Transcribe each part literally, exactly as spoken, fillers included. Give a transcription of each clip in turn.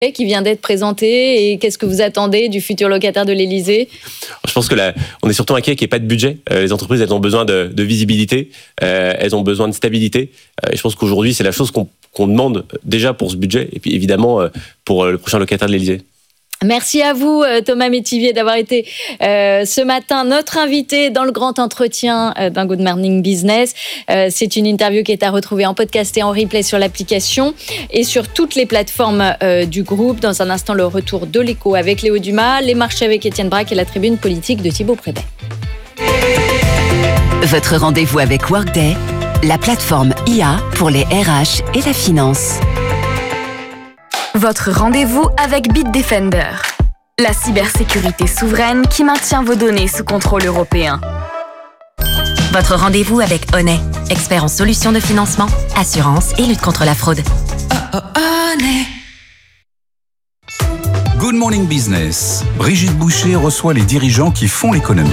qui vient d'être présenté et qu'est-ce que vous attendez du futur locataire de l'Élysée ? Je pense que là, on est surtout inquiet qu'il n'y ait pas de budget. Euh, les entreprises, elles ont besoin de, de visibilité, euh, elles ont besoin de stabilité. Euh, et je pense qu'aujourd'hui, c'est la chose qu'on, qu'on demande déjà pour ce budget et puis évidemment euh, pour le prochain locataire de l'Élysée. Merci à vous, Thomas Métivier, d'avoir été euh, ce matin notre invité dans le grand entretien euh, d'un Good Morning Business. Euh, c'est une interview qui est à retrouver en podcast et en replay sur l'application et sur toutes les plateformes euh, du groupe. Dans un instant, le retour de l'écho avec Léo Dumas, les marchés avec Étienne Braque et la tribune politique de Thibaut Prébet. Votre rendez-vous avec Workday, la plateforme I A pour les R H et la finance. Votre rendez-vous avec Bitdefender, la cybersécurité souveraine qui maintient vos données sous contrôle européen. Votre rendez-vous avec Honey, expert en solutions de financement, assurance et lutte contre la fraude. Oh, oh, Honey. Good Morning Business. Brigitte Boucher reçoit les dirigeants qui font l'économie.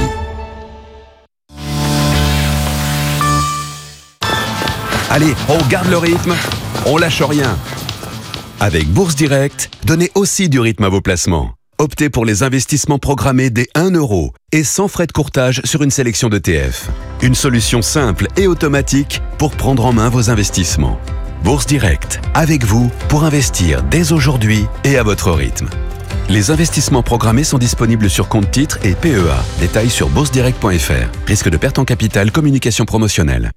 Allez, on garde le rythme, on lâche rien. Avec Bourse Direct, donnez aussi du rythme à vos placements. Optez pour les investissements programmés dès un euro et sans frais de courtage sur une sélection d'E T F. Une solution simple et automatique pour prendre en main vos investissements. Bourse Direct, avec vous pour investir dès aujourd'hui et à votre rythme. Les investissements programmés sont disponibles sur compte titres et P E A. Détails sur bourse direct point f r. Risque de perte en capital, communication promotionnelle.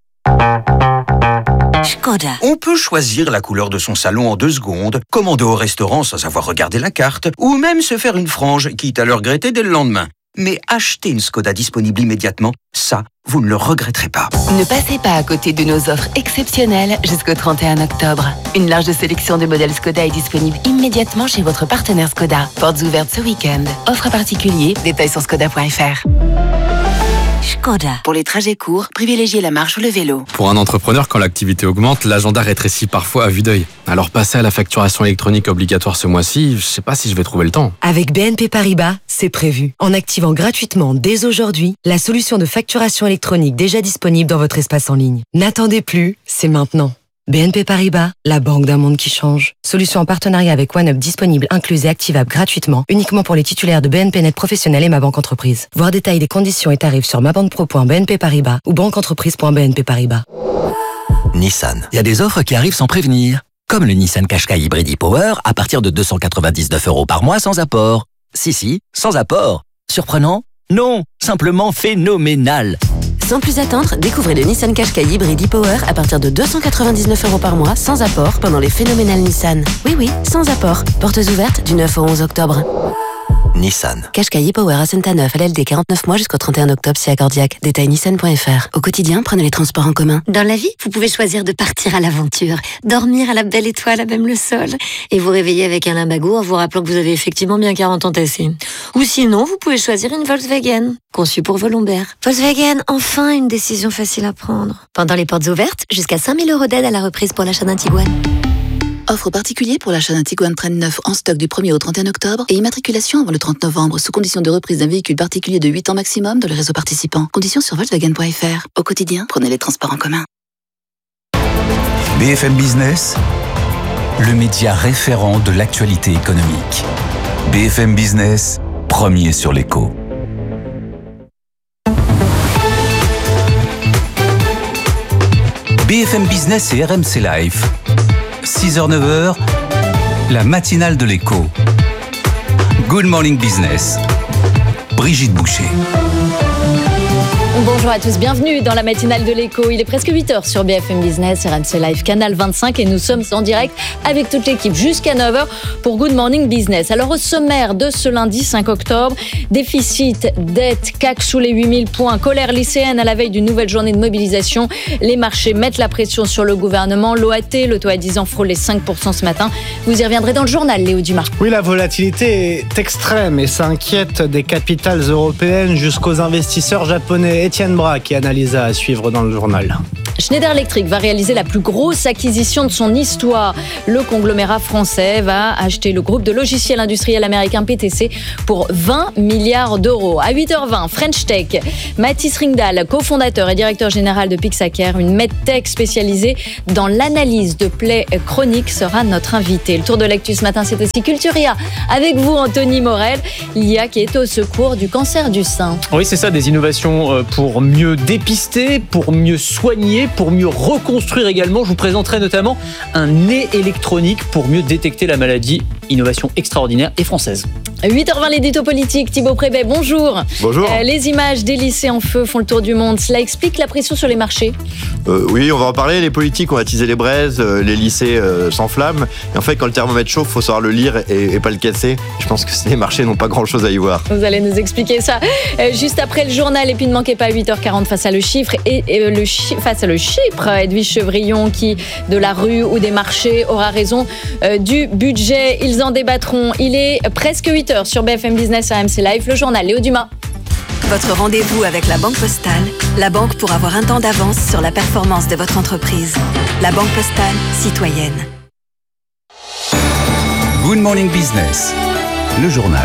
Škoda. On peut choisir la couleur de son salon en deux secondes, commander au restaurant sans avoir regardé la carte, ou même se faire une frange, quitte à le regretter dès le lendemain. Mais acheter une Škoda disponible immédiatement, ça, vous ne le regretterez pas. Ne passez pas à côté de nos offres exceptionnelles jusqu'au trente et un octobre. Une large sélection de modèles Škoda est disponible immédiatement chez votre partenaire Škoda. Portes ouvertes ce week-end. Offre à particulier, détails sur škoda point f r. Škoda. Pour les trajets courts, privilégiez la marche ou le vélo. Pour un entrepreneur, quand l'activité augmente, l'agenda rétrécit parfois à vue d'œil. Alors passer à la facturation électronique obligatoire ce mois-ci, je sais pas si je vais trouver le temps. Avec B N P Paribas, c'est prévu. En activant gratuitement dès aujourd'hui la solution de facturation électronique déjà disponible dans votre espace en ligne. N'attendez plus, c'est maintenant. B N P Paribas, la banque d'un monde qui change. Solution en partenariat avec OneUp disponible, incluse et activable gratuitement, uniquement pour les titulaires de B N P Net Professionnel et Ma Banque Entreprise. Voir détails des conditions et tarifs sur mabanquepro point b n p paribas ou banqueentreprise point b n p paribas. Nissan. Il y a des offres qui arrivent sans prévenir. Comme le Nissan Qashqai Hybrid e-Power à partir de deux cent quatre-vingt-dix-neuf euros par mois sans apport. Si, si, sans apport. Surprenant ? Non, simplement phénoménal. Sans plus attendre, découvrez le Nissan Qashqai Hybrid e-Power à partir de deux cent quatre-vingt-dix-neuf euros par mois, sans apport, pendant les phénoménales Nissan. Oui, oui, sans apport. Portes ouvertes du neuf au onze octobre. Nissan. Qashqai e-Power à Saint-Aneuf, L L D, quarante-neuf mois jusqu'au trente et un octobre, si accordiaque. Détail nissan point f r. Au quotidien, prenez les transports en commun. Dans la vie, vous pouvez choisir de partir à l'aventure, dormir à la belle étoile à même le sol, et vous réveiller avec un limbago en vous rappelant que vous avez effectivement bien quarante ans tassés. Ou sinon, vous pouvez choisir une Volkswagen, conçue pour vos lombaires. Volkswagen, enfin une décision facile à prendre. Pendant les portes ouvertes, jusqu'à cinq mille euros d'aide à la reprise pour l'achat d'un Tiguan. Offre particulière pour l'achat d'un Tiguan trente-neuf en stock du premier au trente et un octobre et immatriculation avant le trente novembre sous condition de reprise d'un véhicule particulier de huit ans maximum dans le réseau participant. Conditions sur volkswagen point f r. Au quotidien, prenez les transports en commun. B F M Business, le média référent de l'actualité économique. B F M Business, premier sur l'écho. B F M Business et R M C Live. six heures neuf heures, la matinale de l'écho. Good Morning Business. Brigitte Boucher. Bonjour à tous, bienvenue dans la matinale de l'écho. Il est presque huit heures sur B F M Business, R M C Live, Canal vingt-cinq et nous sommes en direct avec toute l'équipe jusqu'à neuf heures pour Good Morning Business. Alors au sommaire de ce lundi cinq octobre, déficit, dette, C A C sous les huit mille points, colère lycéenne à la veille d'une nouvelle journée de mobilisation. Les marchés mettent la pression sur le gouvernement. L'O A T, le taux à dix ans frôle les cinq pour cent ce matin. Vous y reviendrez dans le journal, Léo Dumas. Oui, la volatilité est extrême et ça inquiète des capitales européennes jusqu'aux investisseurs japonais. Étienne Braque qui analyse à suivre dans le journal. Schneider Electric va réaliser la plus grosse acquisition de son histoire. Le conglomérat français va acheter le groupe de logiciels industriels américain P T C pour vingt milliards d'euros. À huit heures vingt, French Tech. Mathis Ringdahl, cofondateur et directeur général de Pixaker, une medtech spécialisée dans l'analyse de plaies chroniques, sera notre invité. Le tour de l'actu ce matin, c'est aussi Culturia. Avec vous, Anthony Morel, l'I A qui est au secours du cancer du sein. Oui, c'est ça, des innovations pour mieux dépister, pour mieux soigner, pour mieux reconstruire également. Je vous présenterai notamment un nez électronique pour mieux détecter la maladie. Innovation extraordinaire et française. huit heures vingt, l'édito politique. Thibaut Prébet, bonjour. Bonjour. Euh, les images des lycées en feu font le tour du monde. Cela explique la pression sur les marchés. euh, Oui, on va en parler. Les politiques ont attisé les braises, euh, les lycées euh, s'enflamment. Et en fait, quand le thermomètre chauffe, il faut savoir le lire et, et pas le casser. Je pense que les marchés n'ont pas grand-chose à y voir. Vous allez nous expliquer ça euh, juste après le journal. Et puis ne manquez pas à huit heures quarante face à le chiffre et, et le chi- face à le Chypre. Edwige Chevrillon qui, de la rue ou des marchés, aura raison euh, du budget. Ils en débattront. Il est presque huit heures sur B F M Business à R M C Live. Le journal, Léo Dumas. Votre rendez-vous avec la Banque Postale, la banque pour avoir un temps d'avance sur la performance de votre entreprise. La Banque Postale, citoyenne. Good Morning Business, le journal.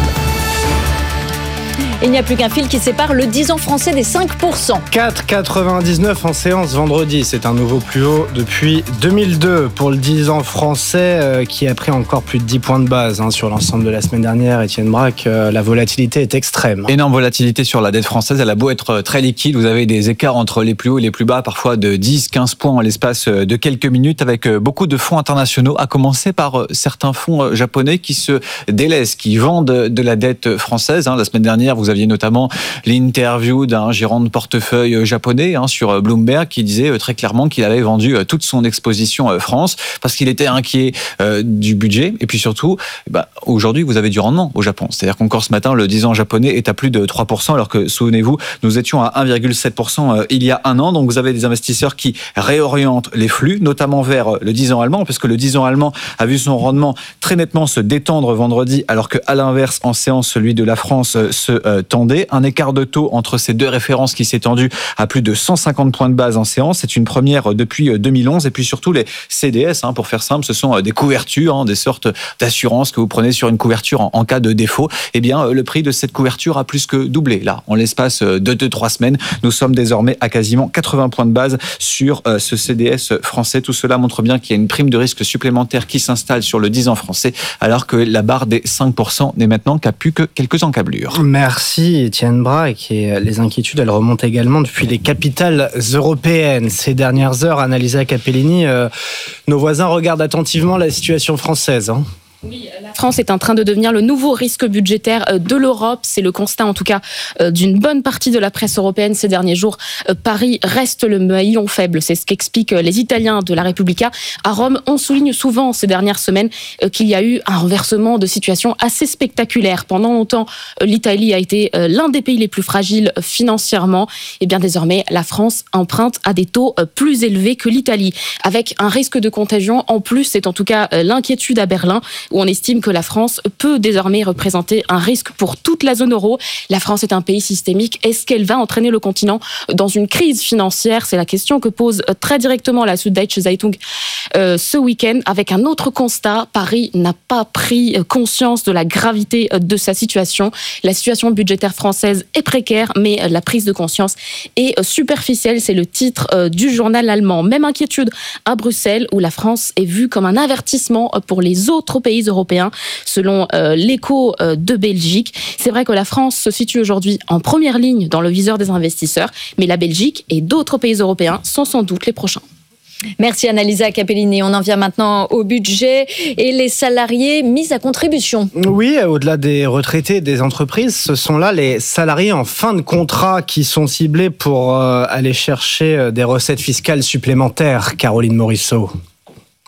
Il n'y a plus qu'un fil qui sépare le dix ans français des cinq pour cent. quatre virgule quatre-vingt-dix-neuf en séance vendredi. C'est un nouveau plus haut depuis deux mille deux pour le dix ans français euh, qui a pris encore plus de dix points de base hein, sur l'ensemble de la semaine dernière. Étienne Braque, euh, la volatilité est extrême. Énorme volatilité sur la dette française. Elle a beau être très liquide. Vous avez des écarts entre les plus hauts et les plus bas, parfois de dix à quinze points en l'espace de quelques minutes, avec beaucoup de fonds internationaux, à commencer par certains fonds japonais qui se délaissent, qui vendent de la dette française. La semaine dernière, vous Vous aviez notamment l'interview d'un gérant de portefeuille japonais hein, sur Bloomberg qui disait très clairement qu'il avait vendu toute son exposition France parce qu'il était inquiet euh, du budget. Et puis surtout, bah, aujourd'hui, vous avez du rendement au Japon. C'est-à-dire qu'encore ce matin, le dix ans japonais est à plus de trois pour cent alors que, souvenez-vous, nous étions à un virgule sept pour cent il y a un an. Donc vous avez des investisseurs qui réorientent les flux, notamment vers le dix ans allemand, parce que le dix ans allemand a vu son rendement très nettement se détendre vendredi, alors qu'à l'inverse, en séance, celui de la France se euh, tendait. Un écart de taux entre ces deux références qui s'est tendu à plus de cent cinquante points de base en séance. C'est une première depuis deux mille onze. Et puis surtout, les C D S, hein, pour faire simple, ce sont des couvertures, hein, des sortes d'assurances que vous prenez sur une couverture en, en cas de défaut. Eh bien, le prix de cette couverture a plus que doublé. Là, en l'espace de deux trois semaines, nous sommes désormais à quasiment quatre-vingts points de base sur euh, ce C D S français. Tout cela montre bien qu'il y a une prime de risque supplémentaire qui s'installe sur le dix ans français, alors que la barre des cinq pour cent n'est maintenant qu'à plus que quelques encablures. Merci Étienne Braque. Et les inquiétudes, elles remontent également depuis les capitales européennes. Ces dernières heures, Annalisa Capellini, euh, nos voisins regardent attentivement la situation française. Hein. Oui, la France est en train de devenir le nouveau risque budgétaire de l'Europe. C'est le constat, en tout cas, d'une bonne partie de la presse européenne ces derniers jours. Paris reste le maillon faible. C'est ce qu'expliquent les Italiens de la Repubblica. À Rome, on souligne souvent ces dernières semaines qu'il y a eu un renversement de situation assez spectaculaire. Pendant longtemps, l'Italie a été l'un des pays les plus fragiles financièrement. Et bien désormais, la France emprunte à des taux plus élevés que l'Italie, avec un risque de contagion. En plus, c'est en tout cas l'inquiétude à Berlin, où on estime que la France peut désormais représenter un risque pour toute la zone euro. La France est un pays systémique. Est-ce qu'elle va entraîner le continent dans une crise financière ? C'est la question que pose très directement la Süddeutsche Zeitung euh, ce week-end, avec un autre constat. Paris n'a pas pris conscience de la gravité de sa situation. La situation budgétaire française est précaire, mais la prise de conscience est superficielle. C'est le titre du journal allemand. Même inquiétude à Bruxelles, où la France est vue comme un avertissement pour les autres pays européens, selon euh, l'écho euh, de Belgique. C'est vrai que la France se situe aujourd'hui en première ligne dans le viseur des investisseurs, mais la Belgique et d'autres pays européens sont sans doute les prochains. Merci Annalisa Capellini. On en vient maintenant au budget et les salariés mis à contribution. Oui, au-delà des retraités et des entreprises, ce sont là les salariés en fin de contrat qui sont ciblés pour euh, aller chercher des recettes fiscales supplémentaires. Caroline Morisseau.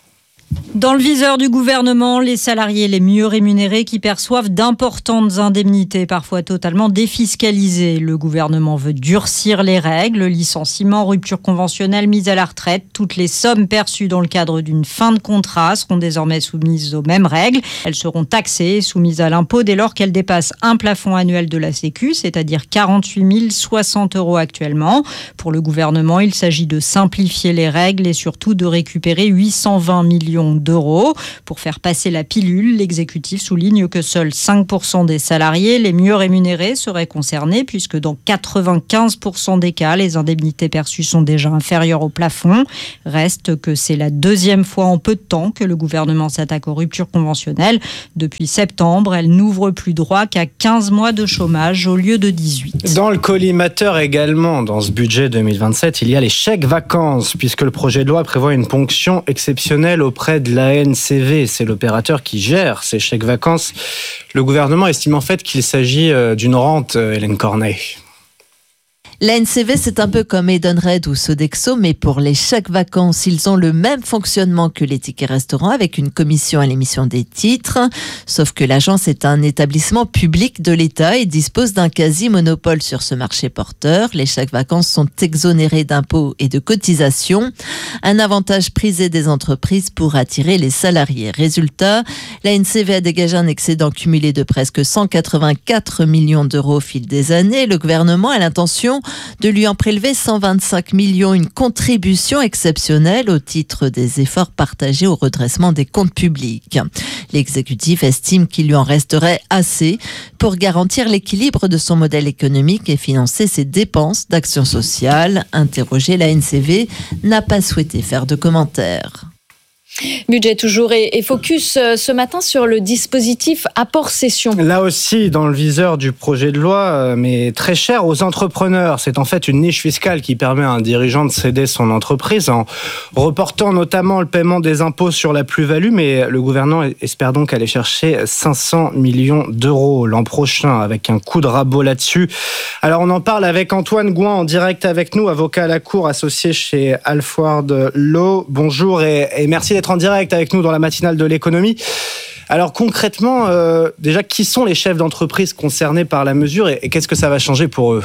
Dans le viseur du gouvernement, les salariés les mieux rémunérés qui perçoivent d'importantes indemnités, parfois totalement défiscalisées. Le gouvernement veut durcir les règles, licenciement, rupture conventionnelle, mise à la retraite. Toutes les sommes perçues dans le cadre d'une fin de contrat seront désormais soumises aux mêmes règles. Elles seront taxées et soumises à l'impôt dès lors qu'elles dépassent un plafond annuel de la Sécu, c'est-à-dire quarante-huit mille soixante euros actuellement. Pour le gouvernement, il s'agit de simplifier les règles et surtout de récupérer huit cent vingt millions d'euros. Pour faire passer la pilule, l'exécutif souligne que seuls cinq pour cent des salariés les mieux rémunérés seraient concernés, puisque dans quatre-vingt-quinze pour cent des cas, les indemnités perçues sont déjà inférieures au plafond. Reste que c'est la deuxième fois en peu de temps que le gouvernement s'attaque aux ruptures conventionnelles. Depuis septembre, elle n'ouvre plus droit qu'à quinze mois de chômage au lieu de dix-huit. Dans le collimateur également, dans ce budget deux mille vingt-sept, il y a les chèques vacances, puisque le projet de loi prévoit une ponction exceptionnelle auprès de l'A N C V. C'est l'opérateur qui gère ces chèques vacances. Le gouvernement estime en fait qu'il s'agit d'une rente, Hélène Cornet. L'A N C V, c'est un peu comme Edenred ou Sodexo, mais pour les chèques vacances, ils ont le même fonctionnement que les tickets restaurants, avec une commission à l'émission des titres. Sauf que l'agence est un établissement public de l'État et dispose d'un quasi-monopole sur ce marché porteur. Les chèques vacances sont exonérés d'impôts et de cotisations. Un avantage prisé des entreprises pour attirer les salariés. Résultat, l'A N C V a dégagé un excédent cumulé de presque cent quatre-vingt-quatre millions d'euros au fil des années. Le gouvernement a l'intention de lui en prélever cent vingt-cinq millions, une contribution exceptionnelle au titre des efforts partagés au redressement des comptes publics. L'exécutif estime qu'il lui en resterait assez pour garantir l'équilibre de son modèle économique et financer ses dépenses d'action sociale. Interrogé, l'A N C V n'a pas souhaité faire de commentaires. Budget toujours et, et focus ce matin sur le dispositif apport-cession. Là aussi, dans le viseur du projet de loi, mais très cher aux entrepreneurs. C'est en fait une niche fiscale qui permet à un dirigeant de céder son entreprise en reportant notamment le paiement des impôts sur la plus-value. Mais le gouvernement espère donc aller chercher cinq cents millions d'euros l'an prochain avec un coup de rabot là-dessus. Alors on en parle avec Antoine Gouin en direct avec nous, avocat à la Cour, associé chez Alford Law. Bonjour et, et merci d'être en direct avec nous dans la matinale de l'économie. Alors concrètement, euh, déjà, qui sont les chefs d'entreprise concernés par la mesure et, et qu'est-ce que ça va changer pour eux ?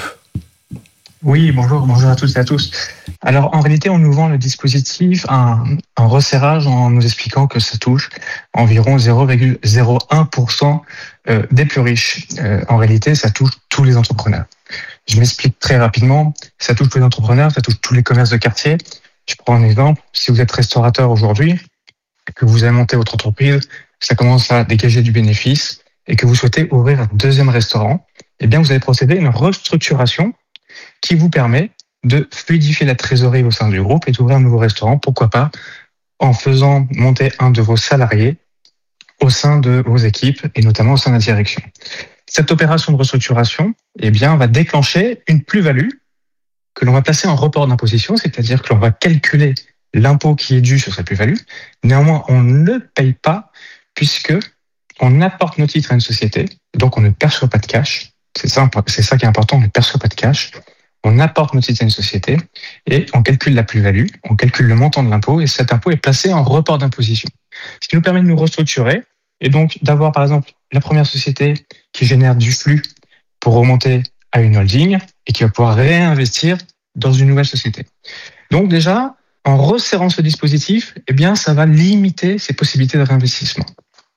Oui, bonjour, bonjour à tous et à tous. Alors en réalité, on nous vend le dispositif, un, un resserrage en nous expliquant que ça touche environ zéro virgule zéro un pour cent des plus riches. Euh, en réalité, ça touche tous les entrepreneurs. Je m'explique très rapidement. Ça touche tous les entrepreneurs, ça touche tous les commerces de quartier. Je prends un exemple. Si vous êtes restaurateur aujourd'hui, que vous avez monté votre entreprise, ça commence à dégager du bénéfice et que vous souhaitez ouvrir un deuxième restaurant, eh bien, vous allez procéder à une restructuration qui vous permet de fluidifier la trésorerie au sein du groupe et d'ouvrir un nouveau restaurant. Pourquoi pas en faisant monter un de vos salariés au sein de vos équipes et notamment au sein de la direction. Cette opération de restructuration, eh bien, va déclencher une plus-value que l'on va placer en report d'imposition, c'est-à-dire que l'on va calculer l'impôt qui est dû sur cette plus-value. Néanmoins, on ne paye pas puisque on apporte nos titres à une société, donc on ne perçoit pas de cash. C'est ça, c'est ça qui est important, on ne perçoit pas de cash. On apporte nos titres à une société et on calcule la plus-value, on calcule le montant de l'impôt et cet impôt est placé en report d'imposition. Ce qui nous permet de nous restructurer et donc d'avoir par exemple la première société qui génère du flux pour remonter à une holding et qui va pouvoir réinvestir dans une nouvelle société. Donc déjà, en resserrant ce dispositif, eh bien, ça va limiter ces possibilités de réinvestissement.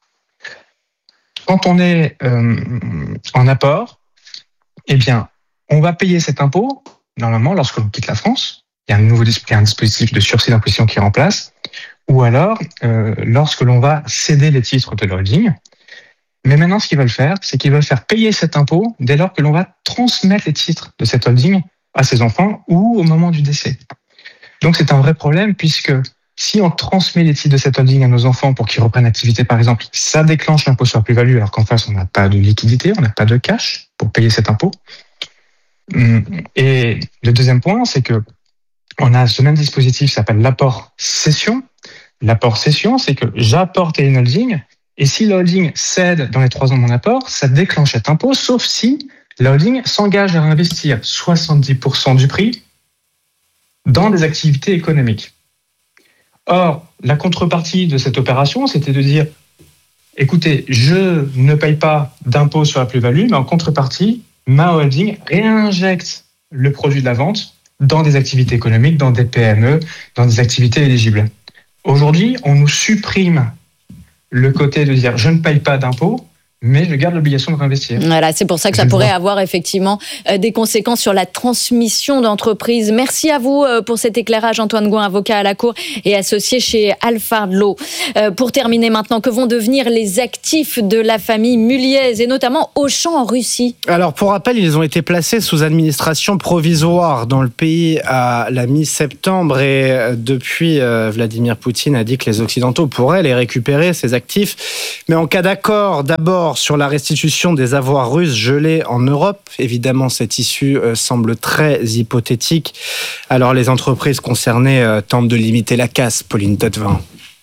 Quand on est euh, en apport, eh bien, on va payer cet impôt, normalement, lorsque l'on quitte la France. Il y a un nouveau il y a un dispositif de sursis d'imposition qui est en place. Ou alors, euh, lorsque l'on va céder les titres de l'holding. Mais maintenant, ce qu'ils veulent faire, c'est qu'ils veulent faire payer cet impôt dès lors que l'on va transmettre les titres de cette holding à ses enfants ou au moment du décès. Donc, c'est un vrai problème puisque si on transmet les titres de cette holding à nos enfants pour qu'ils reprennent l'activité, par exemple, ça déclenche l'impôt sur la plus-value alors qu'en face, on n'a pas de liquidité, on n'a pas de cash pour payer cet impôt. Et le deuxième point, c'est que on a ce même dispositif qui s'appelle l'apport cession. L'apport cession, c'est que j'apporte à une holding et si la holding cède dans les trois ans de mon apport, ça déclenche cet impôt, sauf si la holding s'engage à investir soixante-dix pour cent du prix dans des activités économiques. Or, la contrepartie de cette opération, c'était de dire, écoutez, je ne paye pas d'impôt sur la plus-value, mais en contrepartie, ma holding réinjecte le produit de la vente dans des activités économiques, dans des P M E, dans des activités éligibles. Aujourd'hui, on nous supprime le côté de dire, je ne paye pas d'impôt, mais je garde l'obligation de réinvestir. Voilà, c'est pour ça que ça pourrait avoir effectivement des conséquences sur la transmission d'entreprise. Merci à vous pour cet éclairage, Antoine Gouin, avocat à la Cour et associé chez Alpha Law. Pour terminer maintenant, que vont devenir les actifs de la famille Mulliez et notamment Auchan en Russie? Alors, pour rappel, ils ont été placés sous administration provisoire dans le pays à la mi-septembre et depuis, Vladimir Poutine a dit que les Occidentaux pourraient les récupérer, ces actifs. Mais en cas d'accord, d'abord, sur la restitution des avoirs russes gelés en Europe. Évidemment, cette issue euh, semble très hypothétique. Alors, les entreprises concernées euh, tentent de limiter la casse. Pauline Tadevin.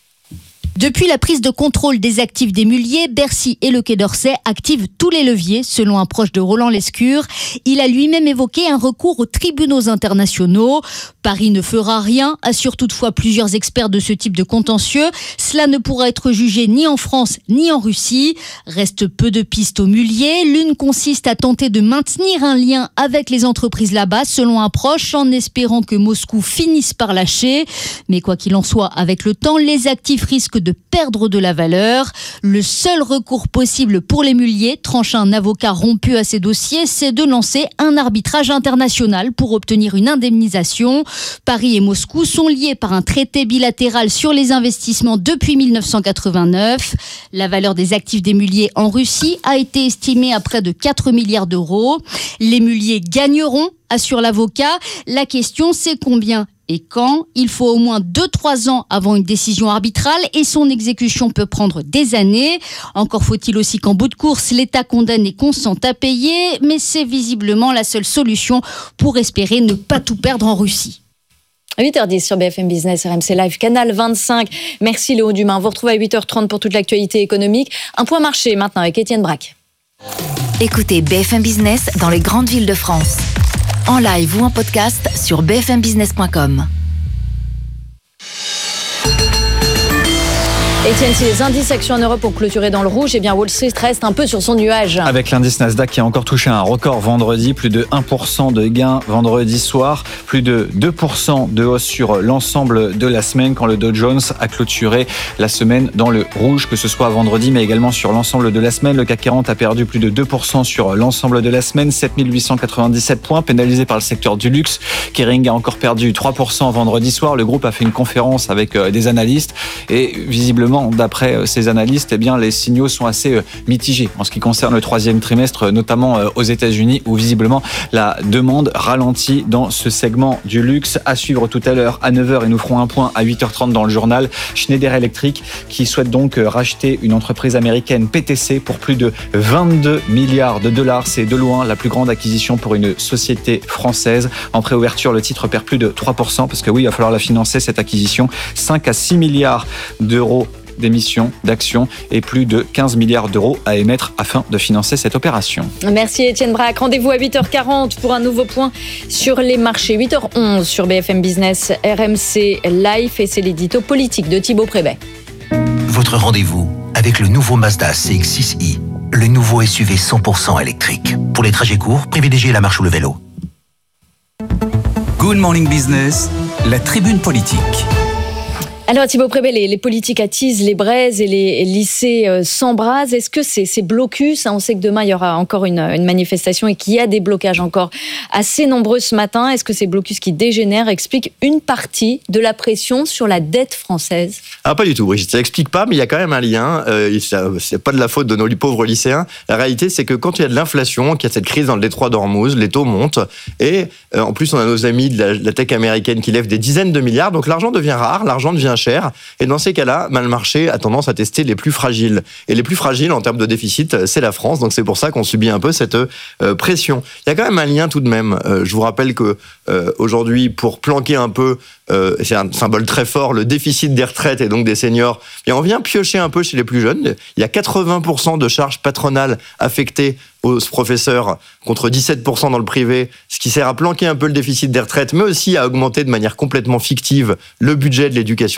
Depuis la prise de contrôle des actifs des Mulliez, Bercy et le Quai d'Orsay activent tous les leviers, selon un proche de Roland Lescure. Il a lui-même évoqué un recours aux tribunaux internationaux. Paris ne fera rien, assurent toutefois plusieurs experts de ce type de contentieux. Cela ne pourra être jugé ni en France ni en Russie. Reste peu de pistes aux Mulliez. L'une consiste à tenter de maintenir un lien avec les entreprises là-bas, selon un proche, en espérant que Moscou finisse par lâcher. Mais quoi qu'il en soit, avec le temps, les actifs risquent de perdre de la valeur. Le seul recours possible pour les Mulliez, tranche un avocat rompu à ces dossiers, c'est de lancer un arbitrage international pour obtenir une indemnisation. Paris et Moscou sont liés par un traité bilatéral sur les investissements depuis mille neuf cent quatre-vingt-neuf. La valeur des actifs des Mulliez en Russie a été estimée à près de quatre milliards d'euros. Les Mulliez gagneront, assure l'avocat. La question, c'est combien et quand? Il faut au moins deux à trois ans avant une décision arbitrale et son exécution peut prendre des années. Encore faut-il aussi qu'en bout de course, l'État condamné consente à payer, mais c'est visiblement la seule solution pour espérer ne pas tout perdre en Russie. huit heures dix sur B F M Business, R M C Live, Canal vingt-cinq. Merci Léo Dumas. On vous retrouve à huit heures trente pour toute l'actualité économique. Un point marché maintenant avec Étienne Braque. Écoutez B F M Business dans les grandes villes de France. En live ou en podcast sur b f m business point com. Étienne, si les indices actions en Europe ont clôturé dans le rouge, eh bien Wall Street reste un peu sur son nuage. Avec l'indice Nasdaq qui a encore touché un record vendredi, plus de un pour cent de gains vendredi soir, plus de deux pour cent de hausse sur l'ensemble de la semaine quand le Dow Jones a clôturé la semaine dans le rouge, que ce soit vendredi mais également sur l'ensemble de la semaine. Le C A C quarante a perdu plus de deux pour cent sur l'ensemble de la semaine, sept mille huit cent quatre-vingt-dix-sept points, pénalisé par le secteur du luxe. Kering a encore perdu trois pour cent vendredi soir. Le groupe a fait une conférence avec des analystes et visiblement, d'après ces analystes, eh bien, les signaux sont assez mitigés en ce qui concerne le troisième trimestre, notamment aux États-Unis, où visiblement la demande ralentit dans ce segment du luxe. À suivre tout à l'heure à neuf heures et nous ferons un point à huit heures trente dans le journal. Schneider Electric qui souhaite donc racheter une entreprise américaine P T C pour plus de vingt-deux milliards de dollars. C'est de loin la plus grande acquisition pour une société française. En préouverture, le titre perd plus de trois pour cent parce que oui, il va falloir la financer cette acquisition. cinq à six milliards d'euros d'émissions d'actions et plus de quinze milliards d'euros à émettre afin de financer cette opération. Merci Étienne Braque. Rendez-vous à huit heures quarante pour un nouveau point sur les marchés. huit heures onze sur B F M Business, R M C Live et c'est l'édito politique de Thibaut Prébet. Votre rendez-vous avec le nouveau Mazda C X six i, le nouveau S U V cent pour cent électrique. Pour les trajets courts, privilégiez la marche ou le vélo. Good Morning Business, la tribune politique. Alors Thibaut Prébet, les, les politiques attisent les braises et les lycées euh, s'embrasent. Est-ce que c'est, c'est blocus, hein, on sait que demain il y aura encore une, une manifestation et qu'il y a des blocages encore assez nombreux ce matin. Est-ce que ces blocus qui dégénèrent expliquent une partie de la pression sur la dette française? Ah, pas du tout, Brigitte. Ça explique pas, mais il y a quand même un lien. Euh, ça, c'est pas de la faute de nos pauvres lycéens. La réalité, c'est que quand il y a de l'inflation, qu'il y a cette crise dans le détroit d'Ormuz, les taux montent. Et euh, en plus, on a nos amis de la, de la tech américaine qui lèvent des dizaines de milliards. Donc l'argent devient rare, l'argent devient cher. Et dans ces cas-là, ben, le marché a tendance à tester les plus fragiles. Et les plus fragiles en termes de déficit, c'est la France. Donc c'est pour ça qu'on subit un peu cette euh, pression. Il y a quand même un lien tout de même. Euh, je vous rappelle que euh, aujourd'hui, pour planquer un peu, euh, c'est un symbole très fort, le déficit des retraites et donc des seniors, et on vient piocher un peu chez les plus jeunes. Il y a quatre-vingts pour cent de charges patronales affectées aux professeurs contre dix-sept pour cent dans le privé, ce qui sert à planquer un peu le déficit des retraites, mais aussi à augmenter de manière complètement fictive le budget de l'éducation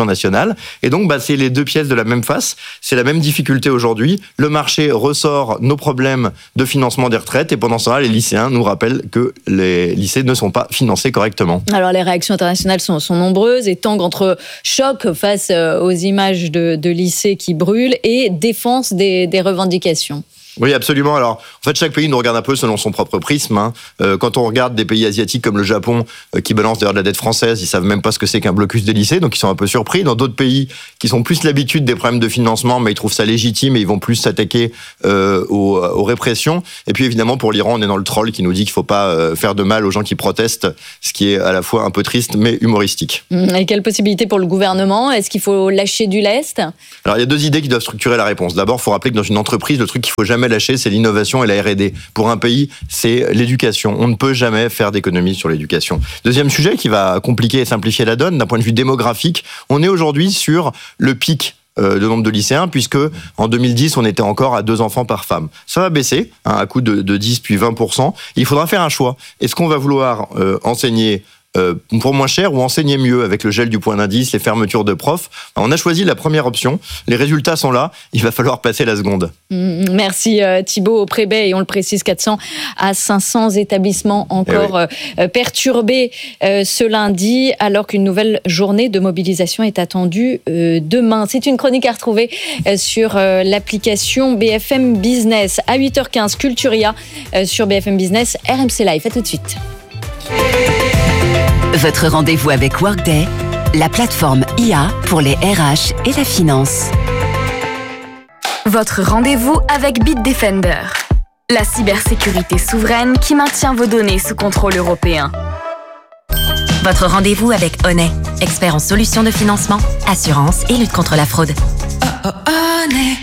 nationale. Et donc, bah, c'est les deux pièces de la même face. C'est la même difficulté aujourd'hui. Le marché ressort nos problèmes de financement des retraites et pendant ce temps-là, les lycéens nous rappellent que les lycées ne sont pas financés correctement. Alors, les réactions internationales sont, sont nombreuses et tanguent entre choc face aux images de, de lycées qui brûlent et défense des, des revendications. Oui, absolument. Alors, en fait, chaque pays nous regarde un peu selon son propre prisme. Hein. Euh, quand on regarde des pays asiatiques comme le Japon, euh, qui balancent d'ailleurs de la dette française, ils savent même pas ce que c'est qu'un blocus des lycées, donc ils sont un peu surpris. Dans d'autres pays qui sont plus l'habitude des problèmes de financement, mais ils trouvent ça légitime et ils vont plus s'attaquer euh, aux, aux répressions. Et puis évidemment, pour l'Iran, on est dans le troll qui nous dit qu'il faut pas euh, faire de mal aux gens qui protestent, ce qui est à la fois un peu triste mais humoristique. Et quelle possibilité pour le gouvernement ? Est-ce qu'il faut lâcher du lest ? Alors, il y a deux idées qui doivent structurer la réponse. D'abord, il faut rappeler que dans une entreprise, le truc qu'il faut jamais lâcher, c'est l'innovation et la R et D. Pour un pays, c'est l'éducation. On ne peut jamais faire d'économie sur l'éducation. Deuxième sujet qui va compliquer et simplifier la donne, d'un point de vue démographique, on est aujourd'hui sur le pic de nombre de lycéens, puisque en deux mille dix, on était encore à deux enfants par femme. Ça va baisser, hein, à coup de, de dix puis vingt pour cent. Il faudra faire un choix. Est-ce qu'on va vouloir euh, enseigner Euh, pour moins cher ou enseigner mieux avec le gel du point d'indice, les fermetures de profs? On a choisi la première option. Les résultats sont là. Il va falloir passer la seconde. Merci Thibaut. Au Prébet, et on le précise, quatre cents à cinq cents établissements encore eh oui. perturbés ce lundi, alors qu'une nouvelle journée de mobilisation est attendue demain. C'est une chronique à retrouver sur l'application B F M Business. À huit heures quinze, Culturia sur B F M Business, R M C Live. À tout de suite. Votre rendez-vous avec Workday, la plateforme I A pour les R H et la finance. Votre rendez-vous avec Bitdefender, la cybersécurité souveraine qui maintient vos données sous contrôle européen. Votre rendez-vous avec Honey, expert en solutions de financement, assurance et lutte contre la fraude. Oh, oh, Honey.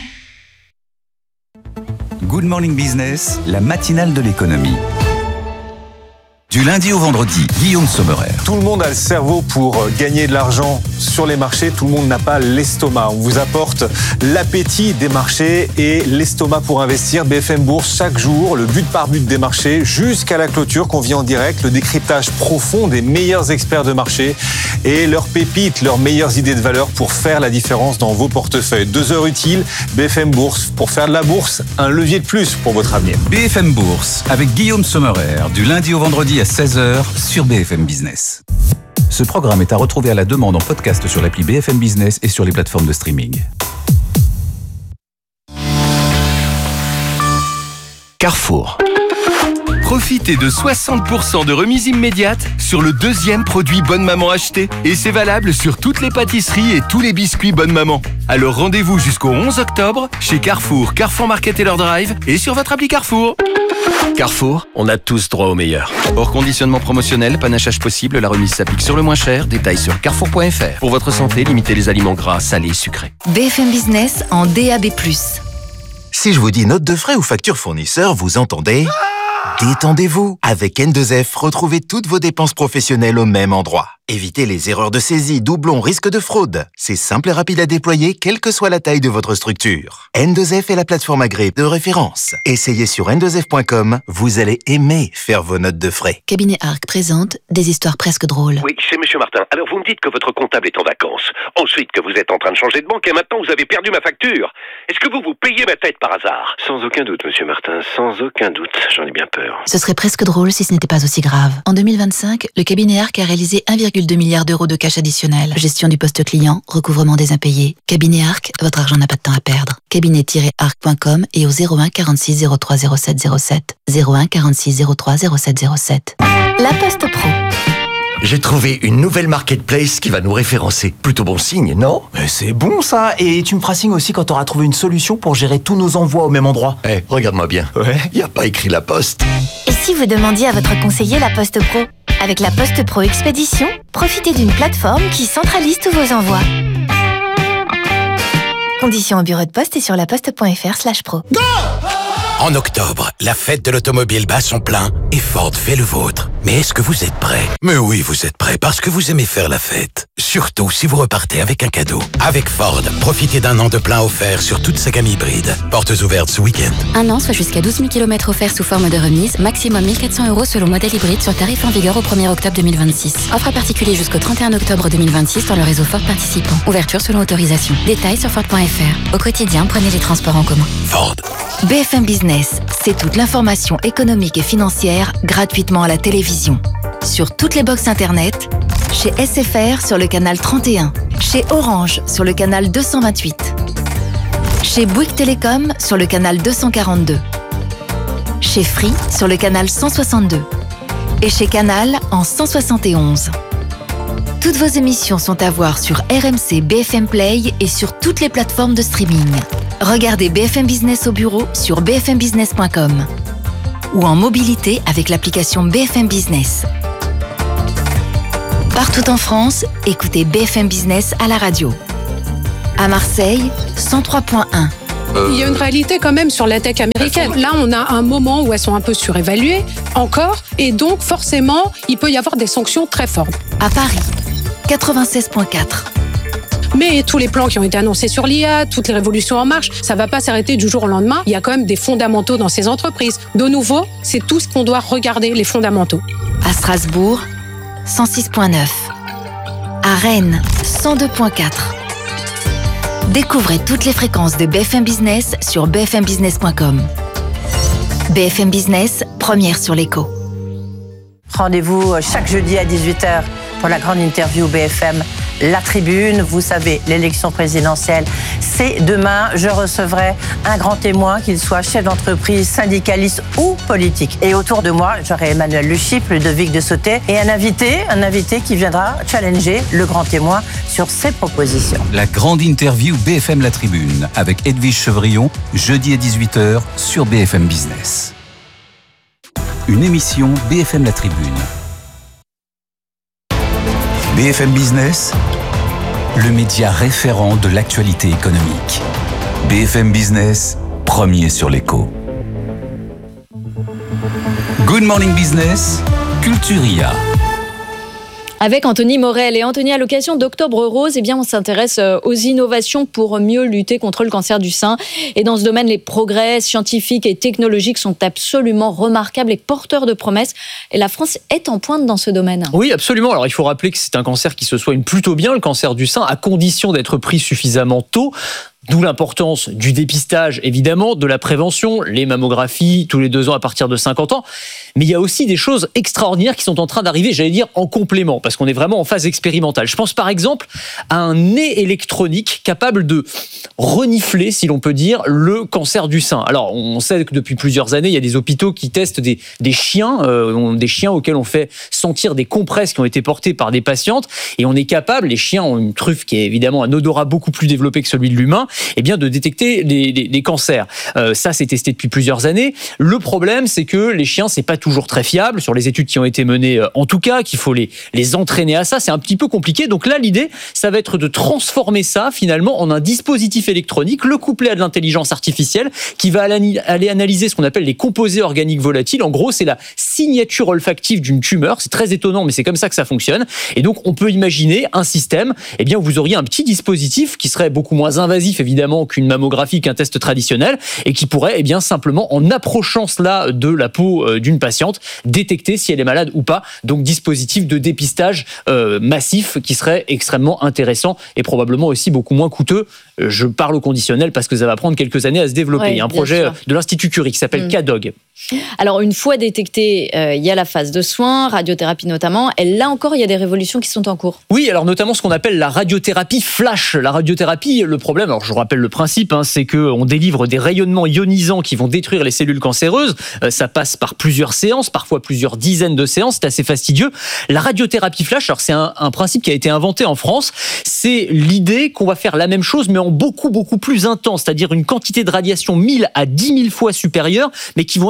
Good Morning Business, la matinale de l'économie. Du lundi au vendredi, Guillaume Sommerer. Tout le monde a le cerveau pour gagner de l'argent sur les marchés. Tout le monde n'a pas l'estomac. On vous apporte l'appétit des marchés et l'estomac pour investir. B F M Bourse, chaque jour, le but par but des marchés jusqu'à la clôture qu'on vit en direct. Le décryptage profond des meilleurs experts de marché et leurs pépites, leurs meilleures idées de valeur pour faire la différence dans vos portefeuilles. Deux heures utiles, B F M Bourse. Pour faire de la bourse, un levier de plus pour votre avenir. B F M Bourse, avec Guillaume Sommerer, du lundi au vendredi à seize heures sur B F M Business. Ce programme est à retrouver à la demande en podcast sur l'appli B F M Business et sur les plateformes de streaming. Carrefour. Profitez de soixante pour cent de remise immédiate sur le deuxième produit Bonne Maman acheté. Et c'est valable sur toutes les pâtisseries et tous les biscuits Bonne Maman. Alors rendez-vous jusqu'au onze octobre chez Carrefour, Carrefour Market et leur Drive et sur votre appli Carrefour. Carrefour, on a tous droit au meilleur. Hors conditionnement promotionnel, panachage possible, la remise s'applique sur le moins cher. Détails sur carrefour point f r. Pour votre santé, limitez les aliments gras, salés, sucrés. B F M Business en D A B plus. Si je vous dis note de frais ou facture fournisseur, vous entendez ? Détendez-vous. Avec N deux F, retrouvez toutes vos dépenses professionnelles au même endroit. Évitez les erreurs de saisie, doublons, risques de fraude. C'est simple et rapide à déployer, quelle que soit la taille de votre structure. N deux F est la plateforme agréée de référence. Essayez sur N deux F point com, vous allez aimer faire vos notes de frais. Cabinet Arc présente des histoires presque drôles. Oui, c'est Monsieur Martin. Alors vous me dites que votre comptable est en vacances. Ensuite que vous êtes en train de changer de banque et maintenant vous avez perdu ma facture. Est-ce que vous vous payez ma tête par hasard? Sans aucun doute, Monsieur Martin, sans aucun doute. J'en ai bien peur. Ce serait presque drôle si ce n'était pas aussi grave. En deux mille vingt-cinq, le cabinet Arc a réalisé un virgule deux milliard d'euros de cash additionnel. Gestion du poste client, recouvrement des impayés. Cabinet Arc, votre argent n'a pas de temps à perdre. cabinet tiret arc point com et au zéro un quarante-six zéro trois zéro sept zéro sept. zéro un quarante-six zéro trois zéro sept zéro sept. La Poste Pro. J'ai trouvé une nouvelle marketplace qui va nous référencer. Plutôt bon signe, non? Mais c'est bon ça. Et tu me feras signe aussi quand t'auras trouvé une solution pour gérer tous nos envois au même endroit. Eh, hey, regarde-moi bien. Ouais. Y a pas écrit La Poste. Et si vous demandiez à votre conseiller La Poste Pro? Avec La Poste Pro Expédition, profitez d'une plateforme qui centralise tous vos envois. Conditions au bureau de poste et sur laposte point f r slash pro. Go! En octobre, la fête de l'automobile bat son plein et Ford fait le vôtre. Mais est-ce que vous êtes prêts? Mais oui, vous êtes prêts parce que vous aimez faire la fête. Surtout si vous repartez avec un cadeau. Avec Ford, profitez d'un an de plein offert sur toute sa gamme hybride. Portes ouvertes ce week-end. Un an, soit jusqu'à douze mille kilomètres offerts sous forme de remise, maximum mille quatre cents euros selon modèle hybride sur tarif en vigueur au premier octobre deux mille vingt-six. Offre particulier jusqu'au trente et un octobre deux mille vingt-six dans le réseau Ford participant. Ouverture selon autorisation. Détails sur Ford point F R. Au quotidien, prenez les transports en commun. Ford. B F M Business, c'est toute l'information économique et financière gratuitement à la télévision. Sur toutes les box internet, chez S F R sur le canal trente et un, chez Orange sur le canal deux cent vingt-huit, chez Bouygues Télécom sur le canal deux cent quarante-deux, chez Free sur le canal cent soixante-deux et chez Canal en cent soixante et onze. Toutes vos émissions sont à voir sur R M C B F M Play et sur toutes les plateformes de streaming. Regardez B F M Business au bureau sur b f m business point com ou en mobilité avec l'application B F M Business. Partout en France, écoutez B F M Business à la radio. À Marseille, cent trois point un. Il y a une réalité quand même sur la tech américaine. Là, on a un moment où elles sont un peu surévaluées, encore, et donc forcément, il peut y avoir des sanctions très fortes. À Paris, quatre-vingt-seize point quatre. Mais tous les plans qui ont été annoncés sur l'I A, toutes les révolutions en marche, ça ne va pas s'arrêter du jour au lendemain. Il y a quand même des fondamentaux dans ces entreprises. De nouveau, c'est tout ce qu'on doit regarder, les fondamentaux. À Strasbourg, cent six point neuf. À Rennes, cent deux point quatre. Découvrez toutes les fréquences de B F M Business sur b f m business point com. B F M Business, première sur l'écho. Rendez-vous chaque jeudi à dix-huit heures pour la grande interview B F M La Tribune. Vous savez, l'élection présidentielle, c'est demain. Je recevrai un grand témoin, qu'il soit chef d'entreprise, syndicaliste ou politique. Et autour de moi, j'aurai Emmanuel Le Chypre, Ludovic de Sauté et un invité, un invité qui viendra challenger le grand témoin sur ses propositions. La grande interview B F M La Tribune avec Edwige Chevrillon, jeudi à dix-huit heures sur B F M Business. Une émission B F M La Tribune. B F M Business, le média référent de l'actualité économique. B F M Business, premier sur l'écho. Good Morning Business, Culturia. Avec Anthony Morel. Et Anthony, à l'occasion d'Octobre Rose, eh bien, on s'intéresse aux innovations pour mieux lutter contre le cancer du sein. Et dans ce domaine, les progrès scientifiques et technologiques sont absolument remarquables et porteurs de promesses. Et la France est en pointe dans ce domaine. Oui, absolument. Alors, il faut rappeler que c'est un cancer qui se soigne plutôt bien, le cancer du sein, à condition d'être pris suffisamment tôt. D'où l'importance du dépistage, évidemment, de la prévention, les mammographies tous les deux ans à partir de cinquante ans. Mais il y a aussi des choses extraordinaires qui sont en train d'arriver, j'allais dire, en complément, parce qu'on est vraiment en phase expérimentale. Je pense par exemple à un nez électronique capable de renifler, si l'on peut dire, le cancer du sein. Alors, on sait que depuis plusieurs années, il y a des hôpitaux qui testent des, des chiens, euh, des chiens auxquels on fait sentir des compresses qui ont été portées par des patientes, et on est capable, les chiens ont une truffe qui est évidemment un odorat beaucoup plus développé que celui de l'humain, eh bien de détecter les, les, les cancers. Euh, ça, c'est testé depuis plusieurs années. Le problème, c'est que les chiens, c'est pas toujours très fiable sur les études qui ont été menées, euh, en tout cas, qu'il faut les, les entraîner à ça. C'est un petit peu compliqué. Donc là, l'idée, ça va être de transformer ça finalement en un dispositif électronique, le coupler à de l'intelligence artificielle, qui va aller analyser ce qu'on appelle les composés organiques volatiles. En gros, c'est la signature olfactive d'une tumeur. C'est très étonnant, mais c'est comme ça que ça fonctionne. Et donc, on peut imaginer un système, eh bien, où vous auriez un petit dispositif qui serait beaucoup moins invasif, évidemment, qu'une mammographie, qu'un test traditionnel, et qui pourrait, eh bien, simplement, en approchant cela de la peau euh, d'une patiente, détecter si elle est malade ou pas. Donc, dispositif de dépistage euh, massif qui serait extrêmement intéressant et probablement aussi beaucoup moins coûteux. Euh, je parle au conditionnel parce que ça va prendre quelques années à se développer. Ouais, il y a un projet sûr. de l'Institut Curie qui s'appelle mmh. C A D O G. Alors, une fois détecté, euh, il y a la phase de soins, radiothérapie notamment, et là encore, il y a des révolutions qui sont en cours. Oui, alors notamment ce qu'on appelle la radiothérapie flash. La radiothérapie, le problème, alors je vous rappelle le principe, hein, c'est qu'on délivre des rayonnements ionisants qui vont détruire les cellules cancéreuses. Euh, ça passe par plusieurs séances, parfois plusieurs dizaines de séances, c'est assez fastidieux. La radiothérapie flash, alors c'est un, un principe qui a été inventé en France, c'est l'idée qu'on va faire la même chose, mais en beaucoup, beaucoup plus intense, c'est-à-dire une quantité de radiation mille à dix mille fois supérieure, mais qui vont être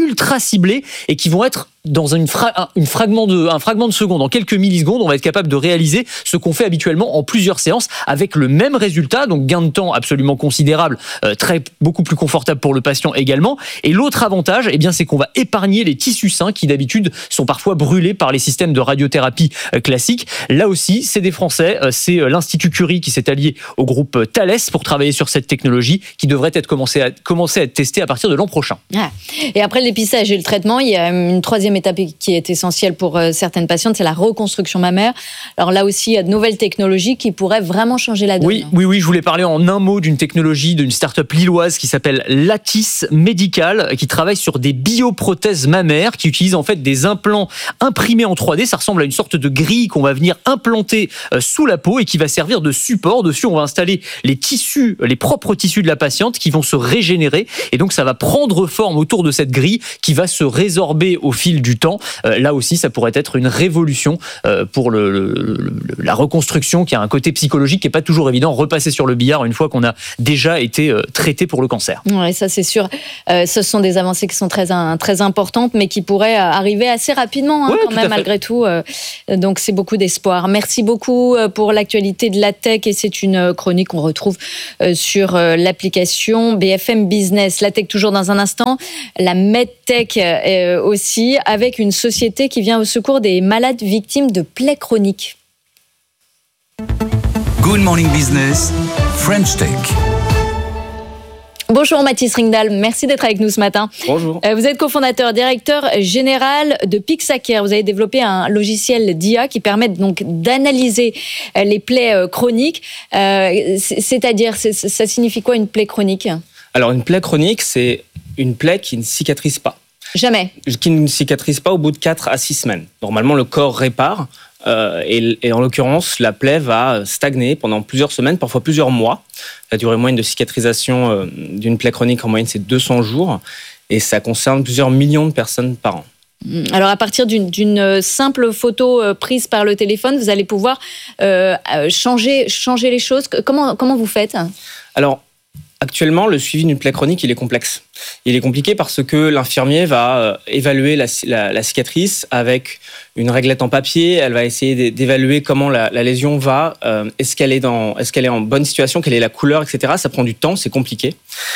ultra ciblés et qui vont être dans une fra- un, une fragment de, un fragment de seconde, en quelques millisecondes, on va être capable de réaliser ce qu'on fait habituellement en plusieurs séances avec le même résultat, donc gain de temps absolument considérable, euh, très beaucoup plus confortable pour le patient également. Et l'autre avantage, eh bien, c'est qu'on va épargner les tissus sains qui d'habitude sont parfois brûlés par les systèmes de radiothérapie euh, classiques. Là aussi, c'est des Français, euh, c'est euh, l'Institut Curie qui s'est allié au groupe euh, Thales pour travailler sur cette technologie qui devrait être commencée à, commencer à être testée à partir de l'an prochain. Ah. Et après le dépistage et le traitement, il y a une troisième étape qui est essentielle pour certaines patientes, c'est la reconstruction mammaire. Alors là aussi, il y a de nouvelles technologies qui pourraient vraiment changer la donne. Oui, oui, oui, je voulais parler en un mot d'une technologie d'une start-up lilloise qui s'appelle Lattice Medical, qui travaille sur des bioprothèses mammaires, qui utilisent en fait des implants imprimés en trois D. Ça ressemble à une sorte de grille qu'on va venir implanter sous la peau et qui va servir de support. Dessus, on va installer les tissus, les propres tissus de la patiente qui vont se régénérer. Et donc, ça va prendre forme autour de cette grille qui va se résorber au fil du temps. Euh, là aussi, ça pourrait être une révolution euh, pour le, le, le, la reconstruction qui a un côté psychologique qui n'est pas toujours évident. Repasser sur le billard une fois qu'on a déjà été euh, traité pour le cancer. Oui, ça c'est sûr. Euh, ce sont des avancées qui sont très, très importantes, mais qui pourraient arriver assez rapidement, hein, ouais, quand même, malgré tout. Euh, donc c'est beaucoup d'espoir. Merci beaucoup pour l'actualité de la tech et c'est une chronique qu'on retrouve euh, sur euh, l'application B F M Business. La tech toujours dans un instant. La MedTech euh, aussi, avec une société qui vient au secours des malades victimes de plaies chroniques. Good Morning Business, French Tech. Bonjour Mathis Ringdahl, merci d'être avec nous ce matin. Bonjour. Vous êtes cofondateur, directeur général de Pixacare. Vous avez développé un logiciel d'I A qui permet donc d'analyser les plaies chroniques. Euh, c'est-à-dire, c'est, ça signifie quoi une plaie chronique ? Alors une plaie chronique, c'est une plaie qui ne cicatrise pas. Jamais. Qui ne cicatrise pas au bout de quatre à six semaines. Normalement, le corps répare euh, et, et en l'occurrence, la plaie va stagner pendant plusieurs semaines, parfois plusieurs mois. La durée moyenne de cicatrisation euh, d'une plaie chronique, en moyenne, c'est deux cents jours et ça concerne plusieurs millions de personnes par an. Alors, à partir d'une, d'une simple photo prise par le téléphone, vous allez pouvoir euh, changer, changer les choses. Comment, comment vous faites ? Alors, actuellement, le suivi d'une plaie chronique, il est complexe. Il est compliqué parce que l'infirmier va évaluer la, la, la cicatrice avec une réglette en papier. Elle va essayer d'évaluer comment la, la lésion va. Euh, est-ce qu'elle est dans, est-ce qu'elle est en bonne situation, quelle est la couleur, et cetera. Ça prend du temps, c'est compliqué.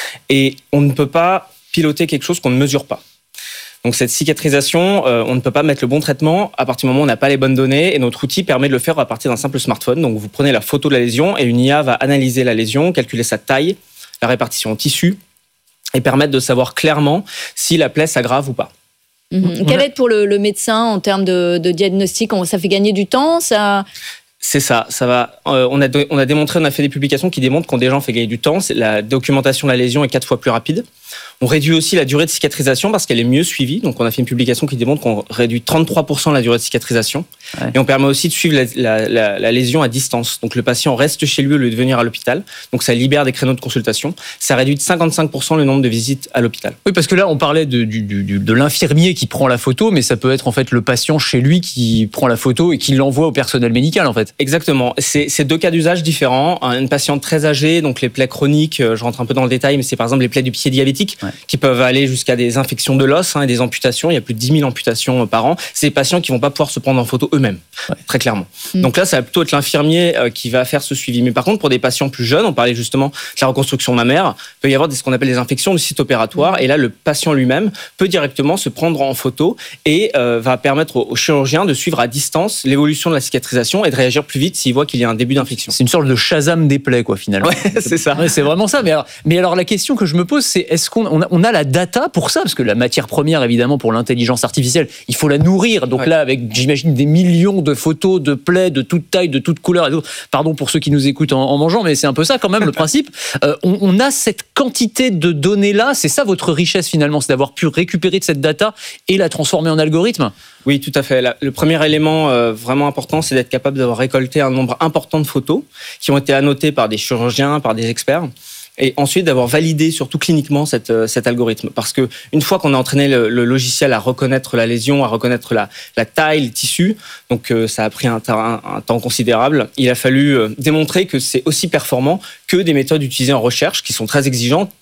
Et on ne peut pas piloter quelque chose qu'on ne mesure pas. Donc cette cicatrisation, euh, on ne peut pas mettre le bon traitement à partir du moment où on n'a pas les bonnes données et notre outil permet de le faire à partir d'un simple smartphone. Donc vous prenez la photo de la lésion et une I A va analyser la lésion, calculer sa taille, la répartition en tissu et permettre de savoir clairement si la plaie s'aggrave ou pas. Mmh. Quelle aide pour le, le médecin en termes de, de diagnostic ? Ça fait gagner du temps, ça... C'est ça, ça va. Euh, on, a, on a démontré, on a fait des publications qui démontrent qu'on déjà fait gagner du temps. C'est la documentation de la lésion est quatre fois plus rapide. On réduit aussi la durée de cicatrisation parce qu'elle est mieux suivie. Donc, on a fait une publication qui démontre qu'on réduit trente-trois pour cent la durée de cicatrisation. Ouais. Et on permet aussi de suivre la, la, la, la lésion à distance. Donc, le patient reste chez lui au lieu de venir à l'hôpital. Donc, ça libère des créneaux de consultation. Ça réduit de cinquante-cinq pour cent le nombre de visites à l'hôpital. Oui, parce que là, on parlait de, du, du, de l'infirmier qui prend la photo, mais ça peut être en fait le patient chez lui qui prend la photo et qui l'envoie au personnel médical, en fait. Exactement. C'est, c'est deux cas d'usage différents. Une patiente très âgée, donc les plaies chroniques, je rentre un peu dans le détail, mais c'est par exemple les plaies du pied diabétique, ouais. qui peuvent aller jusqu'à des infections de l'os hein, et des amputations. Il y a plus de dix mille amputations par an. C'est des patients qui vont pas pouvoir se prendre en photo eux-mêmes, ouais. très clairement. Mmh. Donc là, ça va plutôt être l'infirmier euh, qui va faire ce suivi. Mais par contre, pour des patients plus jeunes, on parlait justement de la reconstruction mammaire, il peut y avoir ce qu'on appelle des infections du site opératoire. Mmh. Et là, le patient lui-même peut directement se prendre en photo et euh, va permettre au, au chirurgien de suivre à distance l'évolution de la cicatrisation et de réagir plus vite s'il voit qu'il y a un début d'infection. C'est une sorte de Shazam des plaies, quoi, finalement. Ouais, c'est ça. Ouais, c'est vraiment ça. Mais alors, mais alors, la question que je me pose, c'est est-ce qu'on on a, on a la data pour ça ? Parce que la matière première, évidemment, pour l'intelligence artificielle, il faut la nourrir. Donc ouais. là, avec, j'imagine, des millions de photos de plaies de toute taille, de toute couleur. Et tout. Pardon pour ceux qui nous écoutent en, en mangeant, mais c'est un peu ça quand même le principe. Euh, on, on a cette quantité de données-là. C'est ça votre richesse, finalement, c'est d'avoir pu récupérer de cette data et la transformer en algorithme ? Oui, tout à fait. Le premier élément euh, vraiment important, c'est d'être capable d'avoir récolté un nombre important de photos qui ont été annotées par des chirurgiens, par des experts. Et ensuite d'avoir validé surtout cliniquement cette, cet algorithme. Parce que une fois qu'on a entraîné le, le logiciel à reconnaître la lésion, à reconnaître la, la taille, les tissus, donc euh, ça a pris un, un, un temps considérable, il a fallu euh, démontrer que c'est aussi performant que des méthodes utilisées en recherche qui sont très exigeantes,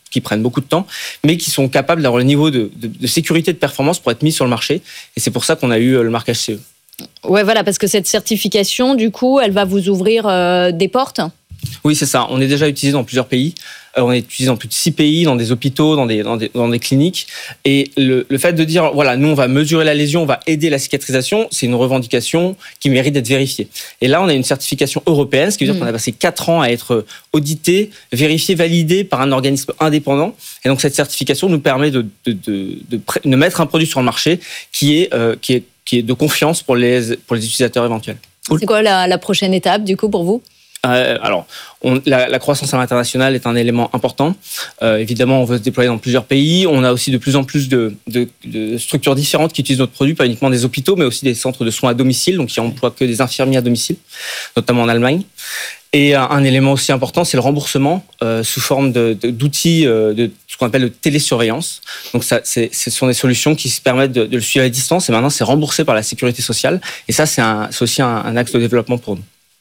qui prennent beaucoup de temps, mais qui sont capables d'avoir le niveau de, de, de sécurité de performance pour être mis sur le marché. Et c'est pour ça qu'on a eu le marquage C E. Ouais, voilà, parce que cette certification, du coup, elle va vous ouvrir euh, des portes. Oui, c'est ça. On est déjà utilisé dans plusieurs pays. Euh, on est utilisé dans plus de six pays, dans des hôpitaux, dans des, dans des, dans des cliniques. Et le, le fait de dire, voilà, nous, on va mesurer la lésion, on va aider la cicatrisation, c'est une revendication qui mérite d'être vérifiée. Et là, on a une certification européenne, ce qui veut dire mmh. qu'on a passé quatre ans à être audité, vérifié, validé par un organisme indépendant. Et donc, cette certification nous permet de, de, de, de, de mettre un produit sur le marché qui est, euh, qui est qui est de confiance pour les, pour les utilisateurs éventuels. C'est quoi la, la prochaine étape, du coup, pour vous ? Euh, alors, on, la, la croissance à l'international est un élément important. Euh, évidemment, on veut se déployer dans plusieurs pays. On a aussi de plus en plus de, de, de structures différentes qui utilisent notre produit, pas uniquement des hôpitaux, mais aussi des centres de soins à domicile, donc qui emploient que des infirmiers à domicile, notamment en Allemagne. Et un, un élément aussi important, c'est le remboursement euh, sous forme de, de, d'outils euh, de ce qu'on appelle de télésurveillance. Donc, ça, c'est, ce sont des solutions qui se permettent de, de le suivre à distance. Et maintenant, c'est remboursé par la sécurité sociale. Et ça, c'est, un, c'est aussi un, un axe de développement pour nous.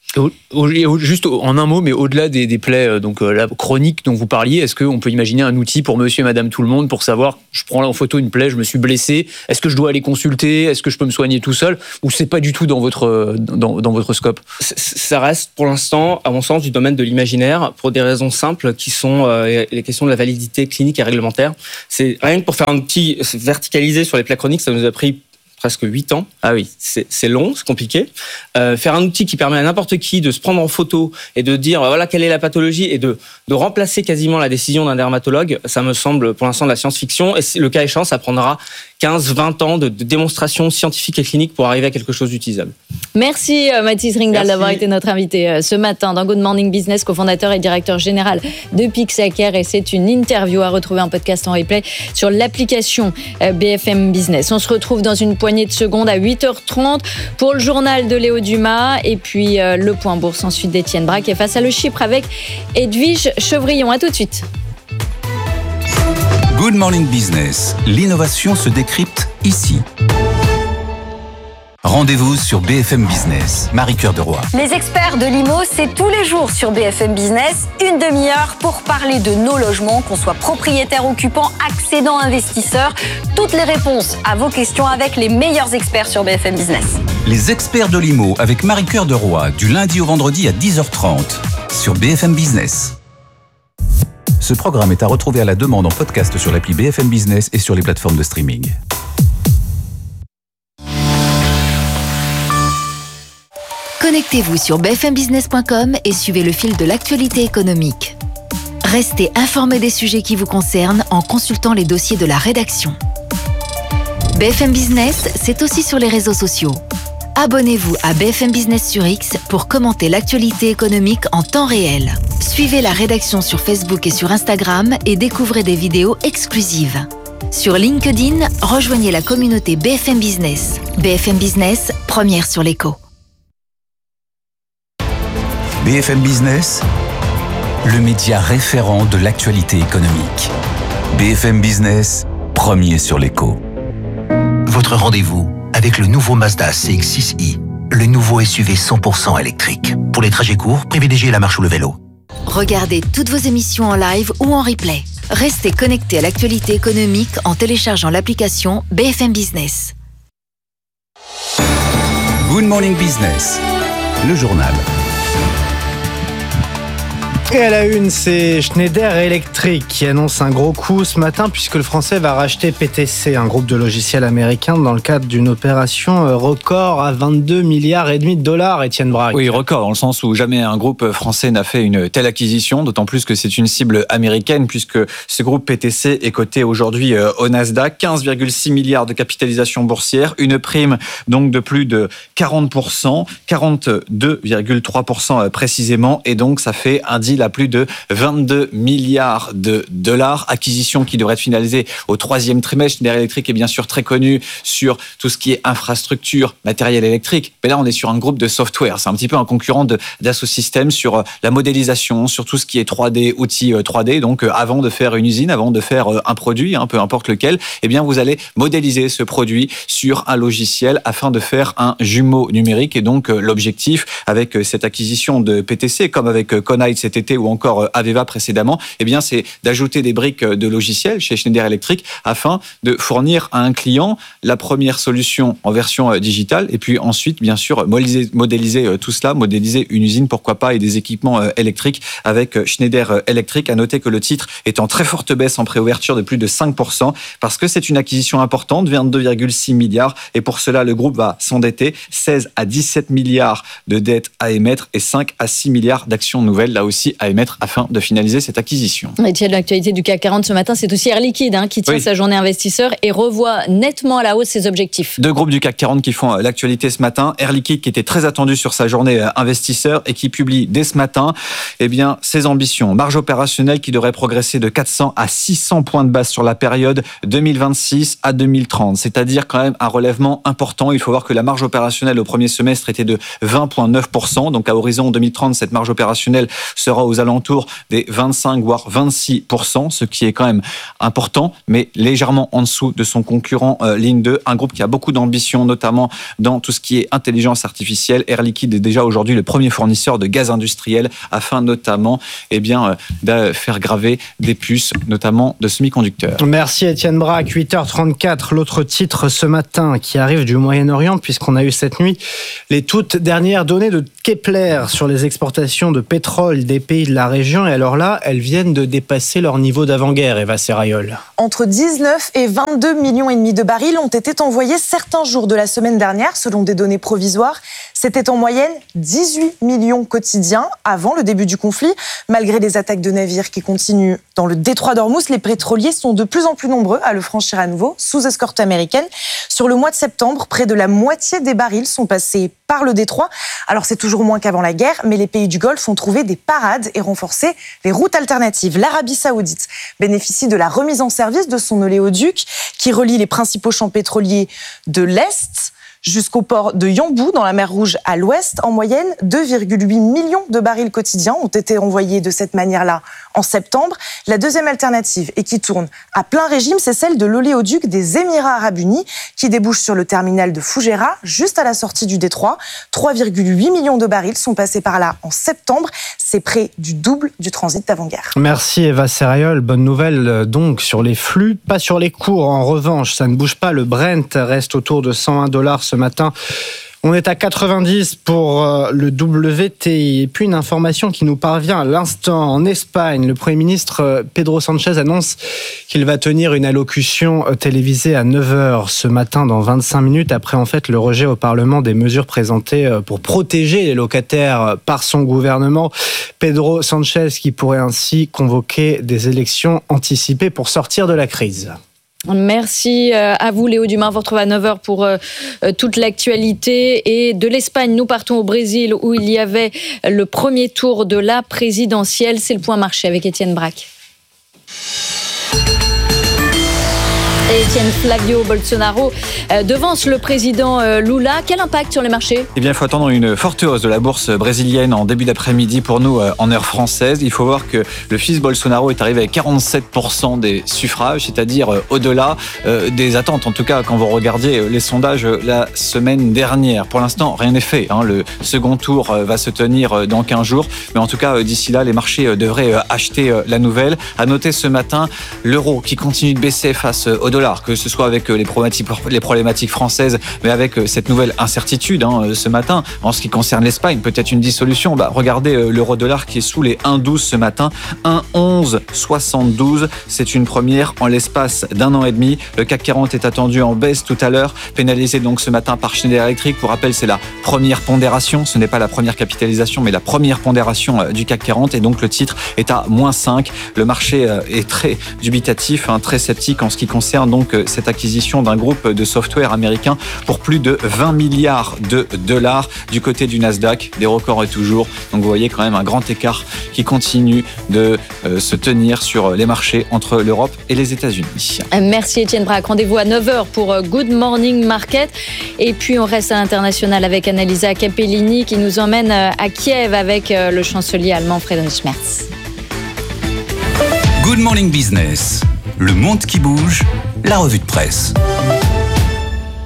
Juste en un mot, mais au-delà des, des plaies donc, la chronique dont vous parliez, est-ce qu'on peut imaginer un outil pour monsieur et madame tout le monde pour savoir, je prends là en photo une plaie, je me suis blessé, est-ce que je dois aller consulter, est-ce que je peux me soigner tout seul, ou c'est pas du tout dans votre, dans, dans votre scope ? Ça reste pour l'instant, à mon sens, du domaine de l'imaginaire pour des raisons simples qui sont euh, les questions de la validité clinique et réglementaire. C'est rien que pour faire un outil verticalisé sur les plaies chroniques, ça nous a pris presque huit ans. Ah oui. C'est, c'est long, c'est compliqué. Euh, faire un outil qui permet à n'importe qui de se prendre en photo et de dire voilà quelle est la pathologie et de, de remplacer quasiment la décision d'un dermatologue, ça me semble pour l'instant de la science-fiction. Et le cas échéant, ça prendra quinze vingt ans de, de démonstration scientifique et clinique pour arriver à quelque chose d'utilisable. Merci Mathis Ringdahl Merci. d'avoir été notre invité ce matin dans Good Morning Business, cofondateur et directeur général de Pixacare. Et c'est une interview à retrouver en podcast en replay sur l'application B F M Business. On se retrouve dans une poignée de secondes à huit heures trente pour le journal de Léo Dumas et puis euh, le point bourse ensuite d'Étienne Braque et face à le Chypre avec Edwige Chevrillon. À tout de suite. Good Morning Business, l'innovation se décrypte ici. Rendez-vous sur B F M Business. Marie-Cœur de Roy. Les experts de l'I M O, c'est tous les jours sur B F M Business, une demi-heure pour parler de nos logements, qu'on soit propriétaire, occupant, accédant, investisseur. Toutes les réponses à vos questions avec les meilleurs experts sur B F M Business. Les experts de l'I M O avec Marie-Cœur de Roy, du lundi au vendredi à dix heures trente sur B F M Business. Ce programme est à retrouver à la demande en podcast sur l'appli B F M Business et sur les plateformes de streaming. Connectez-vous sur b f m business point com et suivez le fil de l'actualité économique. Restez informés des sujets qui vous concernent en consultant les dossiers de la rédaction. B F M Business, c'est aussi sur les réseaux sociaux. Abonnez-vous à B F M Business sur X pour commenter l'actualité économique en temps réel. Suivez la rédaction sur Facebook et sur Instagram et découvrez des vidéos exclusives. Sur LinkedIn, rejoignez la communauté B F M Business. B F M Business, première sur l'écho. B F M Business, le média référent de l'actualité économique. B F M Business, premier sur l'écho. Votre rendez-vous avec le nouveau Mazda C X six i, le nouveau S U V cent pour cent électrique. Pour les trajets courts, privilégiez la marche ou le vélo. Regardez toutes vos émissions en live ou en replay. Restez connectés à l'actualité économique en téléchargeant l'application B F M Business. Good Morning Business, le journal. Et à la une, c'est Schneider Electric qui annonce un gros coup ce matin puisque le français va racheter P T C, un groupe de logiciels américain, dans le cadre d'une opération record à vingt-deux milliards et demi de dollars, Étienne Braque. Oui, record dans le sens où jamais un groupe français n'a fait une telle acquisition, d'autant plus que c'est une cible américaine puisque ce groupe P T C est coté aujourd'hui au Nasdaq, quinze virgule six milliards de capitalisation boursière, une prime donc de plus de quarante pour cent, quarante-deux virgule trois pour cent précisément, et donc ça fait un deal à plus de vingt-deux milliards de dollars. Acquisition qui devrait être finalisée au troisième trimestre. Schneider Electric est bien sûr très connu sur tout ce qui est infrastructure, matériel électrique. Mais là, on est sur un groupe de software. C'est un petit peu un concurrent de, d'Asso Systèmes sur la modélisation, sur tout ce qui est trois D, outils trois D. Donc, avant de faire une usine, avant de faire un produit, hein, peu importe lequel, eh bien, vous allez modéliser ce produit sur un logiciel afin de faire un jumeau numérique. Et donc, l'objectif avec cette acquisition de P T C, comme avec Cognite cet été, T ou encore Aveva précédemment, eh bien, c'est d'ajouter des briques de logiciels chez Schneider Electric afin de fournir à un client la première solution en version digitale et puis ensuite, bien sûr, modéliser, modéliser tout cela, modéliser une usine, pourquoi pas, et des équipements électriques avec Schneider Electric. À noter que le titre est en très forte baisse en préouverture de plus de cinq pour cent parce que c'est une acquisition importante, vingt-deux virgule six milliards, et pour cela, le groupe va s'endetter, seize à dix-sept milliards de dettes à émettre et cinq à six milliards d'actions nouvelles, là aussi, à émettre afin de finaliser cette acquisition. Et tiens, l'actualité du C A C quarante ce matin, c'est aussi Air Liquide hein, qui tient oui. sa journée investisseur et revoit nettement à la hausse ses objectifs. Deux groupes du C A C quarante qui font l'actualité ce matin. Air Liquide qui était très attendu sur sa journée investisseur et qui publie dès ce matin eh bien, ses ambitions. Marge opérationnelle qui devrait progresser de quatre cents à six cents points de base sur la période deux mille vingt-six à deux mille trente. C'est-à-dire quand même un relèvement important. Il faut voir que la marge opérationnelle au premier semestre était de vingt virgule neuf pour cent. Donc à horizon deux mille trente, cette marge opérationnelle sera aux alentours des vingt-cinq voire vingt-six pour cent, ce qui est quand même important, mais légèrement en dessous de son concurrent euh, Ligne deux, un groupe qui a beaucoup d'ambition, notamment dans tout ce qui est intelligence artificielle. Air Liquide est déjà aujourd'hui le premier fournisseur de gaz industriel afin notamment eh bien, euh, de faire graver des puces, notamment de semi-conducteurs. Merci Étienne Braque. huit heures trente-quatre, l'autre titre ce matin qui arrive du Moyen-Orient, puisqu'on a eu cette nuit les toutes dernières données de Kepler sur les exportations de pétrole des pays de la région. Et alors là, elles viennent de dépasser leur niveau d'avant-guerre, Eva Serrayol. Entre dix-neuf et vingt-deux millions et demi de barils ont été envoyés certains jours de la semaine dernière, selon des données provisoires. C'était en moyenne dix-huit millions quotidiens avant le début du conflit. Malgré les attaques de navires qui continuent dans le détroit d'Ormuz, les pétroliers sont de plus en plus nombreux à le franchir à nouveau, sous escorte américaine. Sur le mois de septembre, près de la moitié des barils sont passés par le détroit. Alors c'est toujours moins qu'avant la guerre, mais les pays du Golfe ont trouvé des parades et renforcé les routes alternatives. L'Arabie Saoudite bénéficie de la remise en service de son oléoduc qui relie les principaux champs pétroliers de l'Est jusqu'au port de Yanbu, dans la mer Rouge à l'ouest. En moyenne, deux virgule huit millions de barils quotidiens ont été envoyés de cette manière-là en septembre. La deuxième alternative, et qui tourne à plein régime, c'est celle de l'oléoduc des Émirats arabes unis, qui débouche sur le terminal de Fougera, juste à la sortie du détroit. trois virgule huit millions de barils sont passés par là en septembre. C'est près du double du transit d'avant-guerre. Merci Eva Serrayol. Bonne nouvelle donc sur les flux, pas sur les cours. En revanche, ça ne bouge pas. Le Brent reste autour de cent un dollars ce matin. On est à quatre-vingt-dix pour le W T I. Et puis une information qui nous parvient à l'instant. En Espagne, le Premier ministre Pedro Sánchez annonce qu'il va tenir une allocution télévisée à neuf heures ce matin, dans vingt-cinq minutes, après en fait le rejet au Parlement des mesures présentées pour protéger les locataires par son gouvernement. Pedro Sánchez qui pourrait ainsi convoquer des élections anticipées pour sortir de la crise. Merci à vous Léo Dumas, on vous retrouve à neuf heures pour toute l'actualité. Et de l'Espagne, nous partons au Brésil où il y avait le premier tour de la présidentielle. C'est le point marché avec Étienne Braque. Et Étienne, Flavio Bolsonaro devance le président Lula. Quel impact sur les marchés ? Eh bien, il faut attendre une forte hausse de la bourse brésilienne en début d'après-midi pour nous en heure française. Il faut voir que le fils Bolsonaro est arrivé à quarante-sept pour cent des suffrages, c'est-à-dire au-delà des attentes. En tout cas, quand vous regardiez les sondages la semaine dernière. Pour l'instant, rien n'est fait. Le second tour va se tenir dans quinze jours. Mais en tout cas, d'ici là, les marchés devraient acheter la nouvelle. À noter ce matin, l'euro qui continue de baisser face au dollar, que ce soit avec les problématiques, les problématiques françaises, mais avec cette nouvelle incertitude hein, ce matin en ce qui concerne l'Espagne, peut-être une dissolution. Bah, regardez l'euro-dollar qui est sous les un virgule douze ce matin, un virgule onze soixante-douze. C'est une première en l'espace d'un an et demi. Le C A C quarante est attendu en baisse tout à l'heure, pénalisé donc ce matin par Schneider Electric. Pour rappel, c'est la première pondération. Ce n'est pas la première capitalisation, mais la première pondération du C A C quarante. Et donc le titre est à moins cinq. Le marché est très dubitatif, hein, très sceptique en ce qui concerne donc cette acquisition d'un groupe de software américain pour plus de vingt milliards de dollars du côté du Nasdaq. Des records et toujours. Donc vous voyez quand même un grand écart qui continue de euh, se tenir sur les marchés entre l'Europe et les États-Unis. Merci Étienne Braque. Rendez-vous à neuf heures pour Good Morning Market. Et puis on reste à l'international avec Annalisa Capellini qui nous emmène à Kiev avec le chancelier allemand Friedrich Merz. Good Morning Business. Le monde qui bouge, la revue de presse.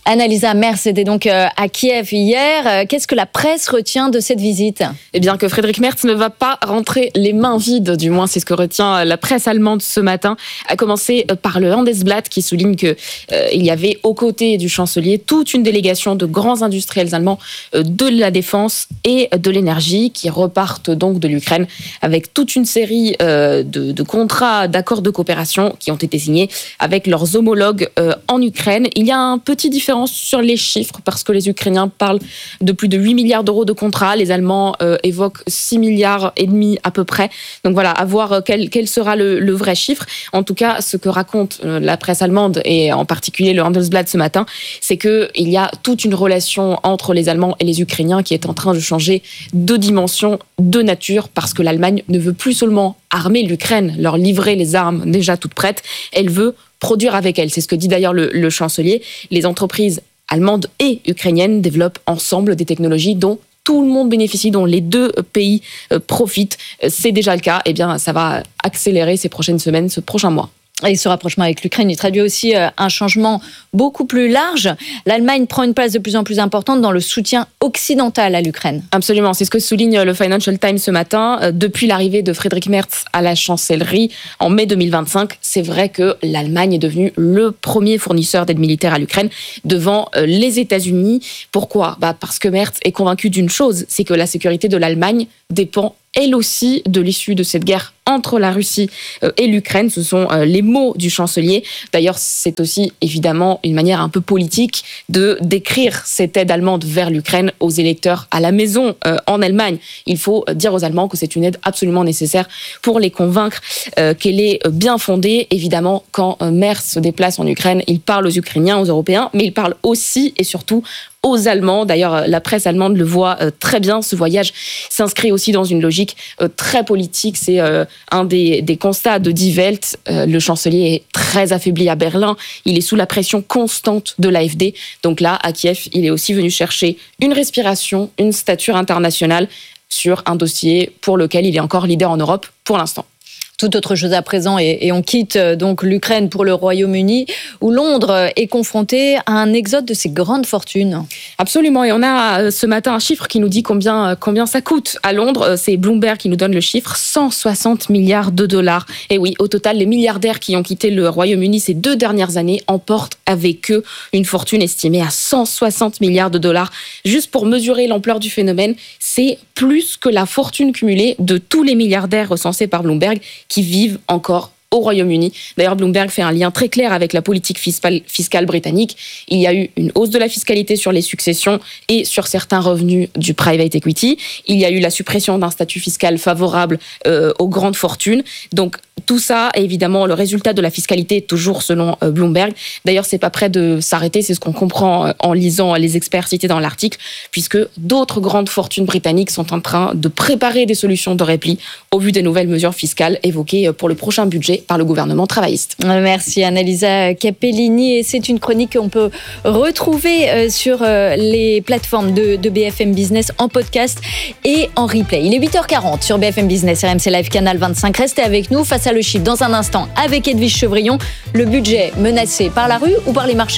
Annalisa Merz était donc à Kiev hier. Qu'est-ce que la presse retient de cette visite ? Eh bien que Friedrich Merz ne va pas rentrer les mains vides, du moins c'est ce que retient la presse allemande ce matin, à commencer par le Handelsblatt qui souligne que euh, il y avait aux côtés du chancelier toute une délégation de grands industriels allemands euh, de la défense et de l'énergie qui repartent donc de l'Ukraine avec toute une série euh, de, de contrats, d'accords de coopération qui ont été signés avec leurs homologues euh, en Ukraine. Il y a un petit différence sur les chiffres parce que les Ukrainiens parlent de plus de huit milliards d'euros de contrats, les Allemands euh, évoquent six milliards et demi à peu près. Donc voilà, à voir quel, quel sera le, le vrai chiffre. En tout cas, ce que raconte euh, la presse allemande et en particulier le Handelsblatt ce matin, c'est qu'il y a toute une relation entre les Allemands et les Ukrainiens qui est en train de changer de dimension, de nature, parce que l'Allemagne ne veut plus seulement armer l'Ukraine, leur livrer les armes déjà toutes prêtes, elle veut produire avec elle. C'est ce que dit d'ailleurs le, le chancelier. Les entreprises allemandes et ukrainiennes développent ensemble des technologies dont tout le monde bénéficie, dont les deux pays profitent. C'est déjà le cas. Eh bien, ça va accélérer ces prochaines semaines, ce prochain mois. Et ce rapprochement avec l'Ukraine, il traduit aussi un changement beaucoup plus large. L'Allemagne prend une place de plus en plus importante dans le soutien occidental à l'Ukraine. Absolument, c'est ce que souligne le Financial Times ce matin. Depuis l'arrivée de Friedrich Merz à la chancellerie en mai deux mille vingt-cinq, c'est vrai que l'Allemagne est devenue le premier fournisseur d'aide militaire à l'Ukraine devant les États-Unis. Pourquoi ? Bah parce que Merz est convaincu d'une chose, c'est que la sécurité de l'Allemagne dépend elle aussi de l'issue de cette guerre entre la Russie et l'Ukraine. Ce sont les mots du chancelier. D'ailleurs, c'est aussi évidemment une manière un peu politique de décrire cette aide allemande vers l'Ukraine aux électeurs à la maison en Allemagne. Il faut dire aux Allemands que c'est une aide absolument nécessaire pour les convaincre qu'elle est bien fondée. Évidemment, quand Merz se déplace en Ukraine, il parle aux Ukrainiens, aux Européens, mais il parle aussi et surtout aux Allemands. D'ailleurs, la presse allemande le voit très bien. Ce voyage s'inscrit aussi dans une logique très politique. C'est un des, des constats de Die Welt. Le chancelier est très affaibli à Berlin. Il est sous la pression constante de l'A F D. Donc là, à Kiev, il est aussi venu chercher une respiration, une stature internationale sur un dossier pour lequel il est encore leader en Europe pour l'instant. Tout autre chose à présent, et, et on quitte donc l'Ukraine pour le Royaume-Uni, où Londres est confronté à un exode de ses grandes fortunes. Absolument, et on a ce matin un chiffre qui nous dit combien, combien ça coûte à Londres. C'est Bloomberg qui nous donne le chiffre, cent soixante milliards de dollars. Et oui, au total, les milliardaires qui ont quitté le Royaume-Uni ces deux dernières années emportent avec eux une fortune estimée à cent soixante milliards de dollars. Juste pour mesurer l'ampleur du phénomène, c'est plus que la fortune cumulée de tous les milliardaires recensés par Bloomberg qui vivent encore au Royaume-Uni. D'ailleurs, Bloomberg fait un lien très clair avec la politique fiscale, fiscale britannique. Il y a eu une hausse de la fiscalité sur les successions et sur certains revenus du private equity. Il y a eu la suppression d'un statut fiscal favorable euh, aux grandes fortunes. Donc, tout ça, évidemment, le résultat de la fiscalité, toujours selon euh, Bloomberg. D'ailleurs, c'est pas près de s'arrêter. C'est ce qu'on comprend euh, en lisant les experts cités dans l'article, puisque d'autres grandes fortunes britanniques sont en train de préparer des solutions de repli au vu des nouvelles mesures fiscales évoquées pour le prochain budget par le gouvernement travailliste. Merci Annalisa Capellini, et c'est une chronique qu'on peut retrouver sur les plateformes de, de B F M Business en podcast et en replay. Il est huit heures quarante sur B F M Business, R M C Live Canal vingt-cinq. Restez avec nous face à le chiffre dans un instant avec Edwige Chevrillon. Le budget menacé par la rue ou par les marchés ?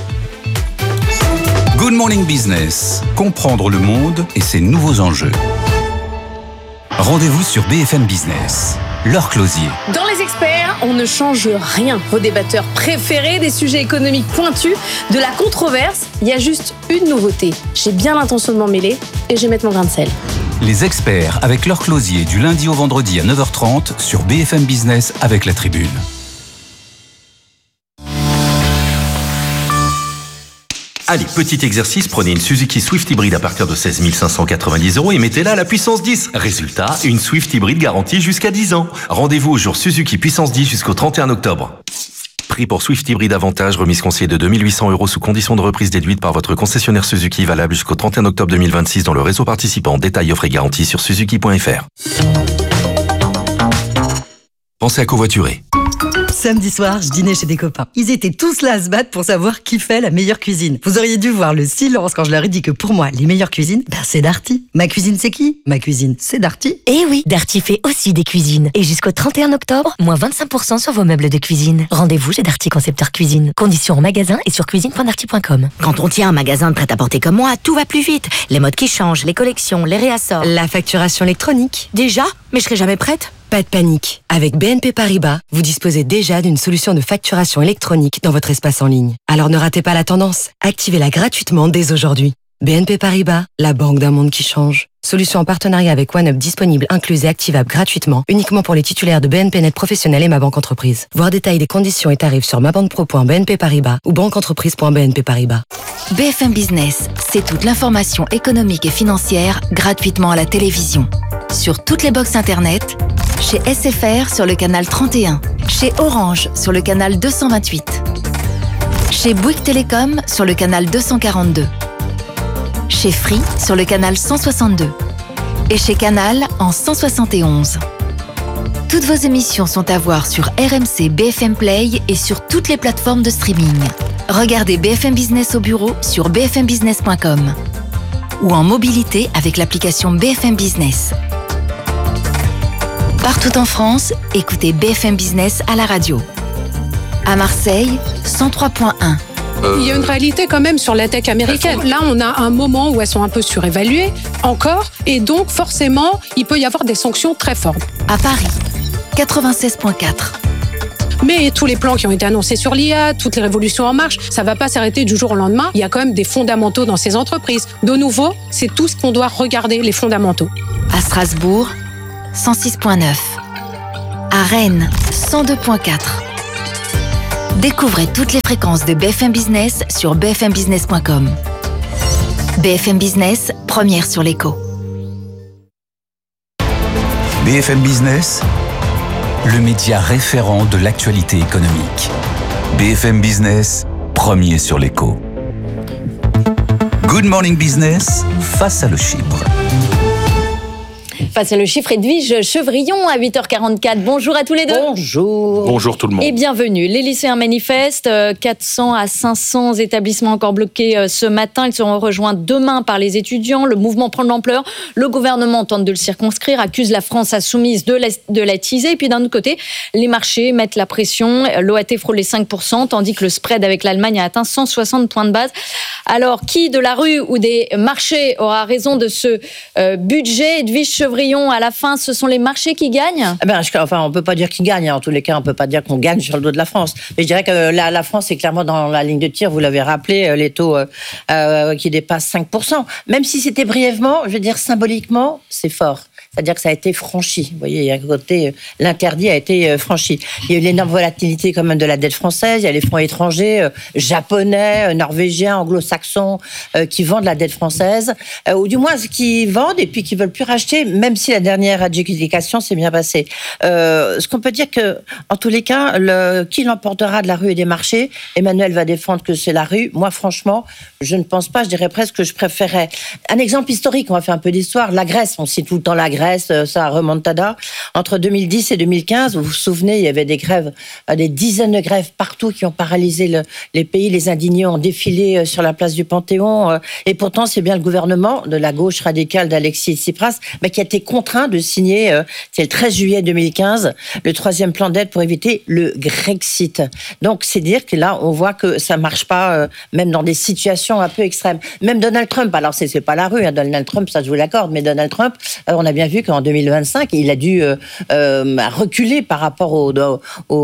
Good Morning Business. Comprendre le monde et ses nouveaux enjeux. Rendez-vous sur B F M Business. Laure Closier. Dans les experts, on ne change rien. Vos débatteurs préférés, des sujets économiques pointus, de la controverse, il y a juste une nouveauté. J'ai bien l'intention de m'en mêler et je vais mettre mon grain de sel. Les experts avec Laure Closier du lundi au vendredi à neuf heures trente sur B F M Business avec la Tribune. Allez, petit exercice, prenez une Suzuki Swift hybride à partir de seize mille cinq cent quatre-vingt-dix euros et mettez-la à la puissance dix. Résultat, une Swift hybride garantie jusqu'à dix ans. Rendez-vous au jour Suzuki puissance dix jusqu'au trente et un octobre. Prix pour Swift hybride Avantage, remise conseillée de deux mille huit cents euros sous condition de reprise déduite par votre concessionnaire Suzuki, valable jusqu'au trente et un octobre deux mille vingt-six dans le réseau participant. Détails, offres et garanties sur suzuki point f r. Pensez à covoiturer. Samedi soir, je dînais chez des copains. Ils étaient tous là à se battre pour savoir qui fait la meilleure cuisine. Vous auriez dû voir le silence quand je leur ai dit que pour moi, les meilleures cuisines, ben c'est Darty. Ma cuisine, c'est qui? Ma cuisine, c'est Darty. Eh oui, Darty fait aussi des cuisines. Et jusqu'au trente et un octobre, moins vingt-cinq pour cent sur vos meubles de cuisine. Rendez-vous chez Darty Concepteur Cuisine. Conditions en magasin et sur cuisine point darty point com. Quand on tient un magasin de prêt-à-porter comme moi, tout va plus vite. Les modes qui changent, les collections, les réassorts. La facturation électronique. Déjà? Mais je serai jamais prête. Pas de panique. Avec B N P Paribas, vous disposez déjà d'une solution de facturation électronique dans votre espace en ligne. Alors ne ratez pas la tendance. Activez-la gratuitement dès aujourd'hui. B N P Paribas, la banque d'un monde qui change. Solution en partenariat avec OneUp disponible, incluse et activable gratuitement, uniquement pour les titulaires de B N P Net Professionnel et Ma Banque Entreprise. Voir détails des conditions et tarifs sur mabanquepro point b n p paribas ou banqueentreprise point b n p paribas. B F M Business, c'est toute l'information économique et financière gratuitement à la télévision. Sur toutes les box internet, chez S F R sur le canal trente et un, chez Orange sur le canal deux cent vingt-huit, chez Bouygues Télécom sur le canal deux cent quarante-deux, chez Free sur le canal cent soixante-deux et chez Canal en cent soixante et onze. Toutes vos émissions sont à voir sur R M C B F M Play et sur toutes les plateformes de streaming. Regardez B F M Business au bureau sur b f m business point com ou en mobilité avec l'application B F M Business. Partout en France, écoutez B F M Business à la radio. À Marseille, cent trois point un. Il y a une réalité quand même sur la tech américaine. Là, on a un moment où elles sont un peu surévaluées, encore, et donc forcément, il peut y avoir des sanctions très fortes. À Paris, quatre-vingt-seize point quatre. Mais tous les plans qui ont été annoncés sur l'I A, toutes les révolutions en marche, ça ne va pas s'arrêter du jour au lendemain. Il y a quand même des fondamentaux dans ces entreprises. De nouveau, c'est tout ce qu'on doit regarder, les fondamentaux. À Strasbourg, cent six point neuf. À Rennes, cent deux point quatre. Découvrez toutes les fréquences de B F M Business sur b f m business point com. B F M Business, première sur l'écho. B F M Business, le média référent de l'actualité économique. B F M Business, premier sur l'écho. Good Morning Business, face à le chiffre. Face à le chiffre, Edwige Chevrillon à huit heures quarante-quatre. Bonjour à tous les deux. Bonjour. Bonjour tout le monde. Et bienvenue. Les lycéens manifestent. quatre cents à cinq cents établissements encore bloqués ce matin. Ils seront rejoints demain par les étudiants. Le mouvement prend de l'ampleur. Le gouvernement tente de le circonscrire, accuse la France insoumise de l'attiser. Et puis d'un autre côté, les marchés mettent la pression. L'O A T frôle les cinq pour cent, tandis que le spread avec l'Allemagne a atteint cent soixante points de base. Alors, qui de la rue ou des marchés aura raison de ce euh, budget? Edwige Chevrillon, à la fin, ce sont les marchés qui gagnent? Eh ben, je, enfin, on ne peut pas dire qu'ils gagnent. En tous les cas, on ne peut pas dire qu'on gagne sur le dos de la France. Mais je dirais que la, la France est clairement dans la ligne de tir. Vous l'avez rappelé, les taux euh, euh, qui dépassent cinq pour cent. Même si c'était brièvement, je veux dire symboliquement, c'est fort. C'est-à-dire que ça a été franchi. Vous voyez, il y a un côté, l'interdit a été franchi. Il y a eu l'énorme volatilité quand même de la dette française. Il y a les fonds étrangers, euh, japonais, euh, norvégiens, anglo-saxons, euh, qui vendent la dette française, euh, ou du moins qui vendent et puis qui veulent plus racheter, même si la dernière adjudication s'est bien passée. Euh, ce qu'on peut dire que, en tous les cas, le, qui l'emportera de la rue et des marchés? Emmanuel va défendre que c'est la rue. Moi, franchement, je ne pense pas. Je dirais presque que je préférais un exemple historique. On va faire un peu d'histoire. La Grèce, on cite tout le temps la Grèce. Ça remontada. Entre deux mille dix et deux mille quinze, vous vous souvenez, il y avait des grèves, des dizaines de grèves partout qui ont paralysé le, les pays. Les indignés ont défilé sur la place du Panthéon. Et pourtant, c'est bien le gouvernement de la gauche radicale d'Alexis Tsipras, mais qui a été contraint de signer, c'est le treize juillet deux mille quinze, le troisième plan d'aide pour éviter le Grexit. Donc, c'est dire que là, on voit que ça marche pas, même dans des situations un peu extrêmes. Même Donald Trump, alors c'est, c'est pas la rue, hein, Donald Trump, ça je vous l'accorde, mais Donald Trump, on a bien vu qu'en deux mille vingt-cinq, il a dû euh, euh, reculer par rapport aux au,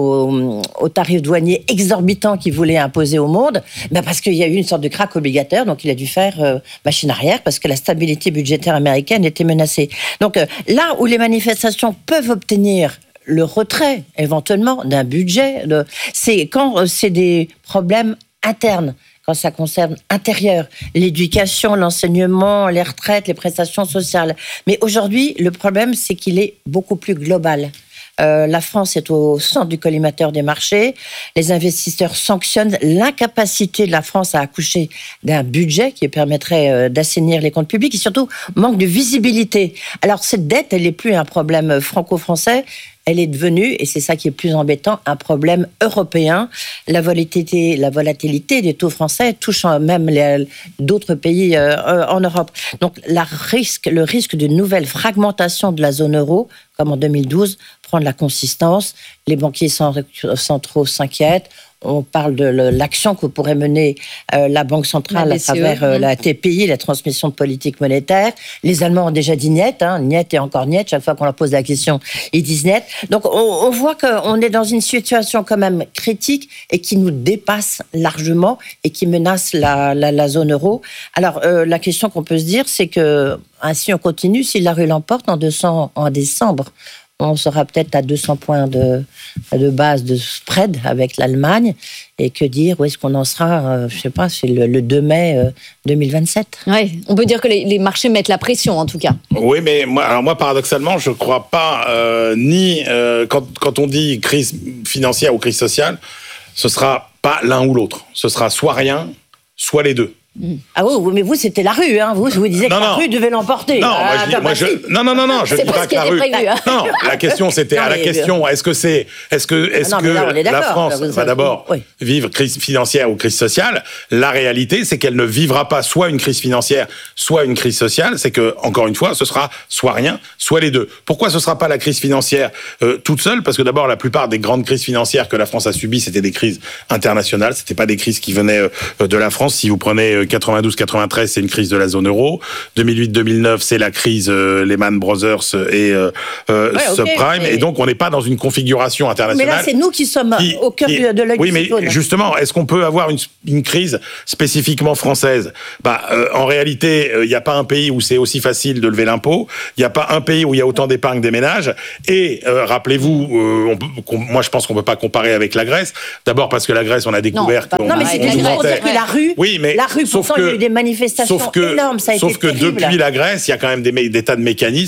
au, au tarifs douaniers exorbitants qu'il voulait imposer au monde, ben parce qu'il y a eu une sorte de krach obligataire, donc il a dû faire euh, machine arrière parce que la stabilité budgétaire américaine était menacée. Donc euh, là où les manifestations peuvent obtenir le retrait, éventuellement, d'un budget, de, c'est quand euh, c'est des problèmes internes. Quand ça concerne intérieur, l'éducation, l'enseignement, les retraites, les prestations sociales. Mais aujourd'hui, le problème, c'est qu'il est beaucoup plus global. Euh, la France est au centre du collimateur des marchés. Les investisseurs sanctionnent l'incapacité de la France à accoucher d'un budget qui permettrait euh, d'assainir les comptes publics et surtout manque de visibilité. Alors cette dette, elle n'est plus un problème franco-français. Elle est devenue, et c'est ça qui est plus embêtant, un problème européen. La volatilité, la volatilité des taux français touche même les, d'autres pays euh, en Europe. Donc la risque, le risque d'une nouvelle fragmentation de la zone euro, comme en deux mille douze, prend de la consistance. Les banquiers centraux s'inquiètent. On parle de l'action que pourrait mener euh, la Banque centrale la à travers euh, la T P I, la transmission de politique monétaire. Les Allemands ont déjà dit niet, hein, niet et encore niet. Chaque fois qu'on leur pose la question, ils disent niet. Donc on, on voit qu'on est dans une situation quand même critique et qui nous dépasse largement et qui menace la, la, la zone euro. Alors euh, la question qu'on peut se dire, c'est que ainsi on continue, si la rue l'emporte en, deux cents, en décembre, on sera peut-être à deux cents points de, de base de spread avec l'Allemagne. Et que dire, où est-ce qu'on en sera, euh, je ne sais pas, c'est le, le deux mai euh, deux mille vingt-sept. Oui, on peut dire que les, les marchés mettent la pression, en tout cas. Oui, mais moi, alors moi paradoxalement, je ne crois pas, euh, ni euh, quand, quand on dit crise financière ou crise sociale, ce ne sera pas l'un ou l'autre. Ce sera soit rien, soit les deux. Ah oui, mais vous, c'était la rue, hein. Vous, vous disiez non, que non. la rue devait l'emporter. Non, ah, moi, je dis, moi, je, non, non, non, non, je c'est dis pas que la rue. Prévu, hein. Non, la question, c'était non, à la question, est-ce que c'est, est-ce que, est-ce ah non, que là, la France va d'abord oui. vivre crise financière ou crise sociale? La réalité, c'est qu'elle ne vivra pas soit une crise financière, soit une crise sociale. C'est que, encore une fois, ce sera soit rien, soit les deux. Pourquoi ce sera pas la crise financière euh, toute seule? Parce que d'abord, la plupart des grandes crises financières que la France a subies, c'était des crises internationales. C'était pas des crises qui venaient euh, de la France. Si vous prenez quatre-vingt-douze quatre-vingt-treize, c'est une crise de la zone euro. deux mille huit deux mille neuf, c'est la crise euh, Lehman Brothers et euh, euh, ouais, okay, subprime. Mais... Et donc, on n'est pas dans une configuration internationale. Mais là, c'est nous qui sommes qui, au cœur qui, de la Oui, mais cyclone. Justement, est-ce qu'on peut avoir une, une crise spécifiquement française? Bah, euh, en réalité, il euh, n'y a pas un pays où c'est aussi facile de lever l'impôt. Il n'y a pas un pays où il y a autant d'épargne des ménages. Et euh, rappelez-vous, euh, on, moi, je pense qu'on ne peut pas comparer avec la Grèce. D'abord parce que la Grèce, on a découvert... Non, non mais c'est juste pour dire que la rue, oui, mais la rue, pourtant, que, il y a eu des manifestations sauf que, énormes. Ça a sauf été que terrible. Depuis la Grèce, il y a quand même des, des tas de mécanismes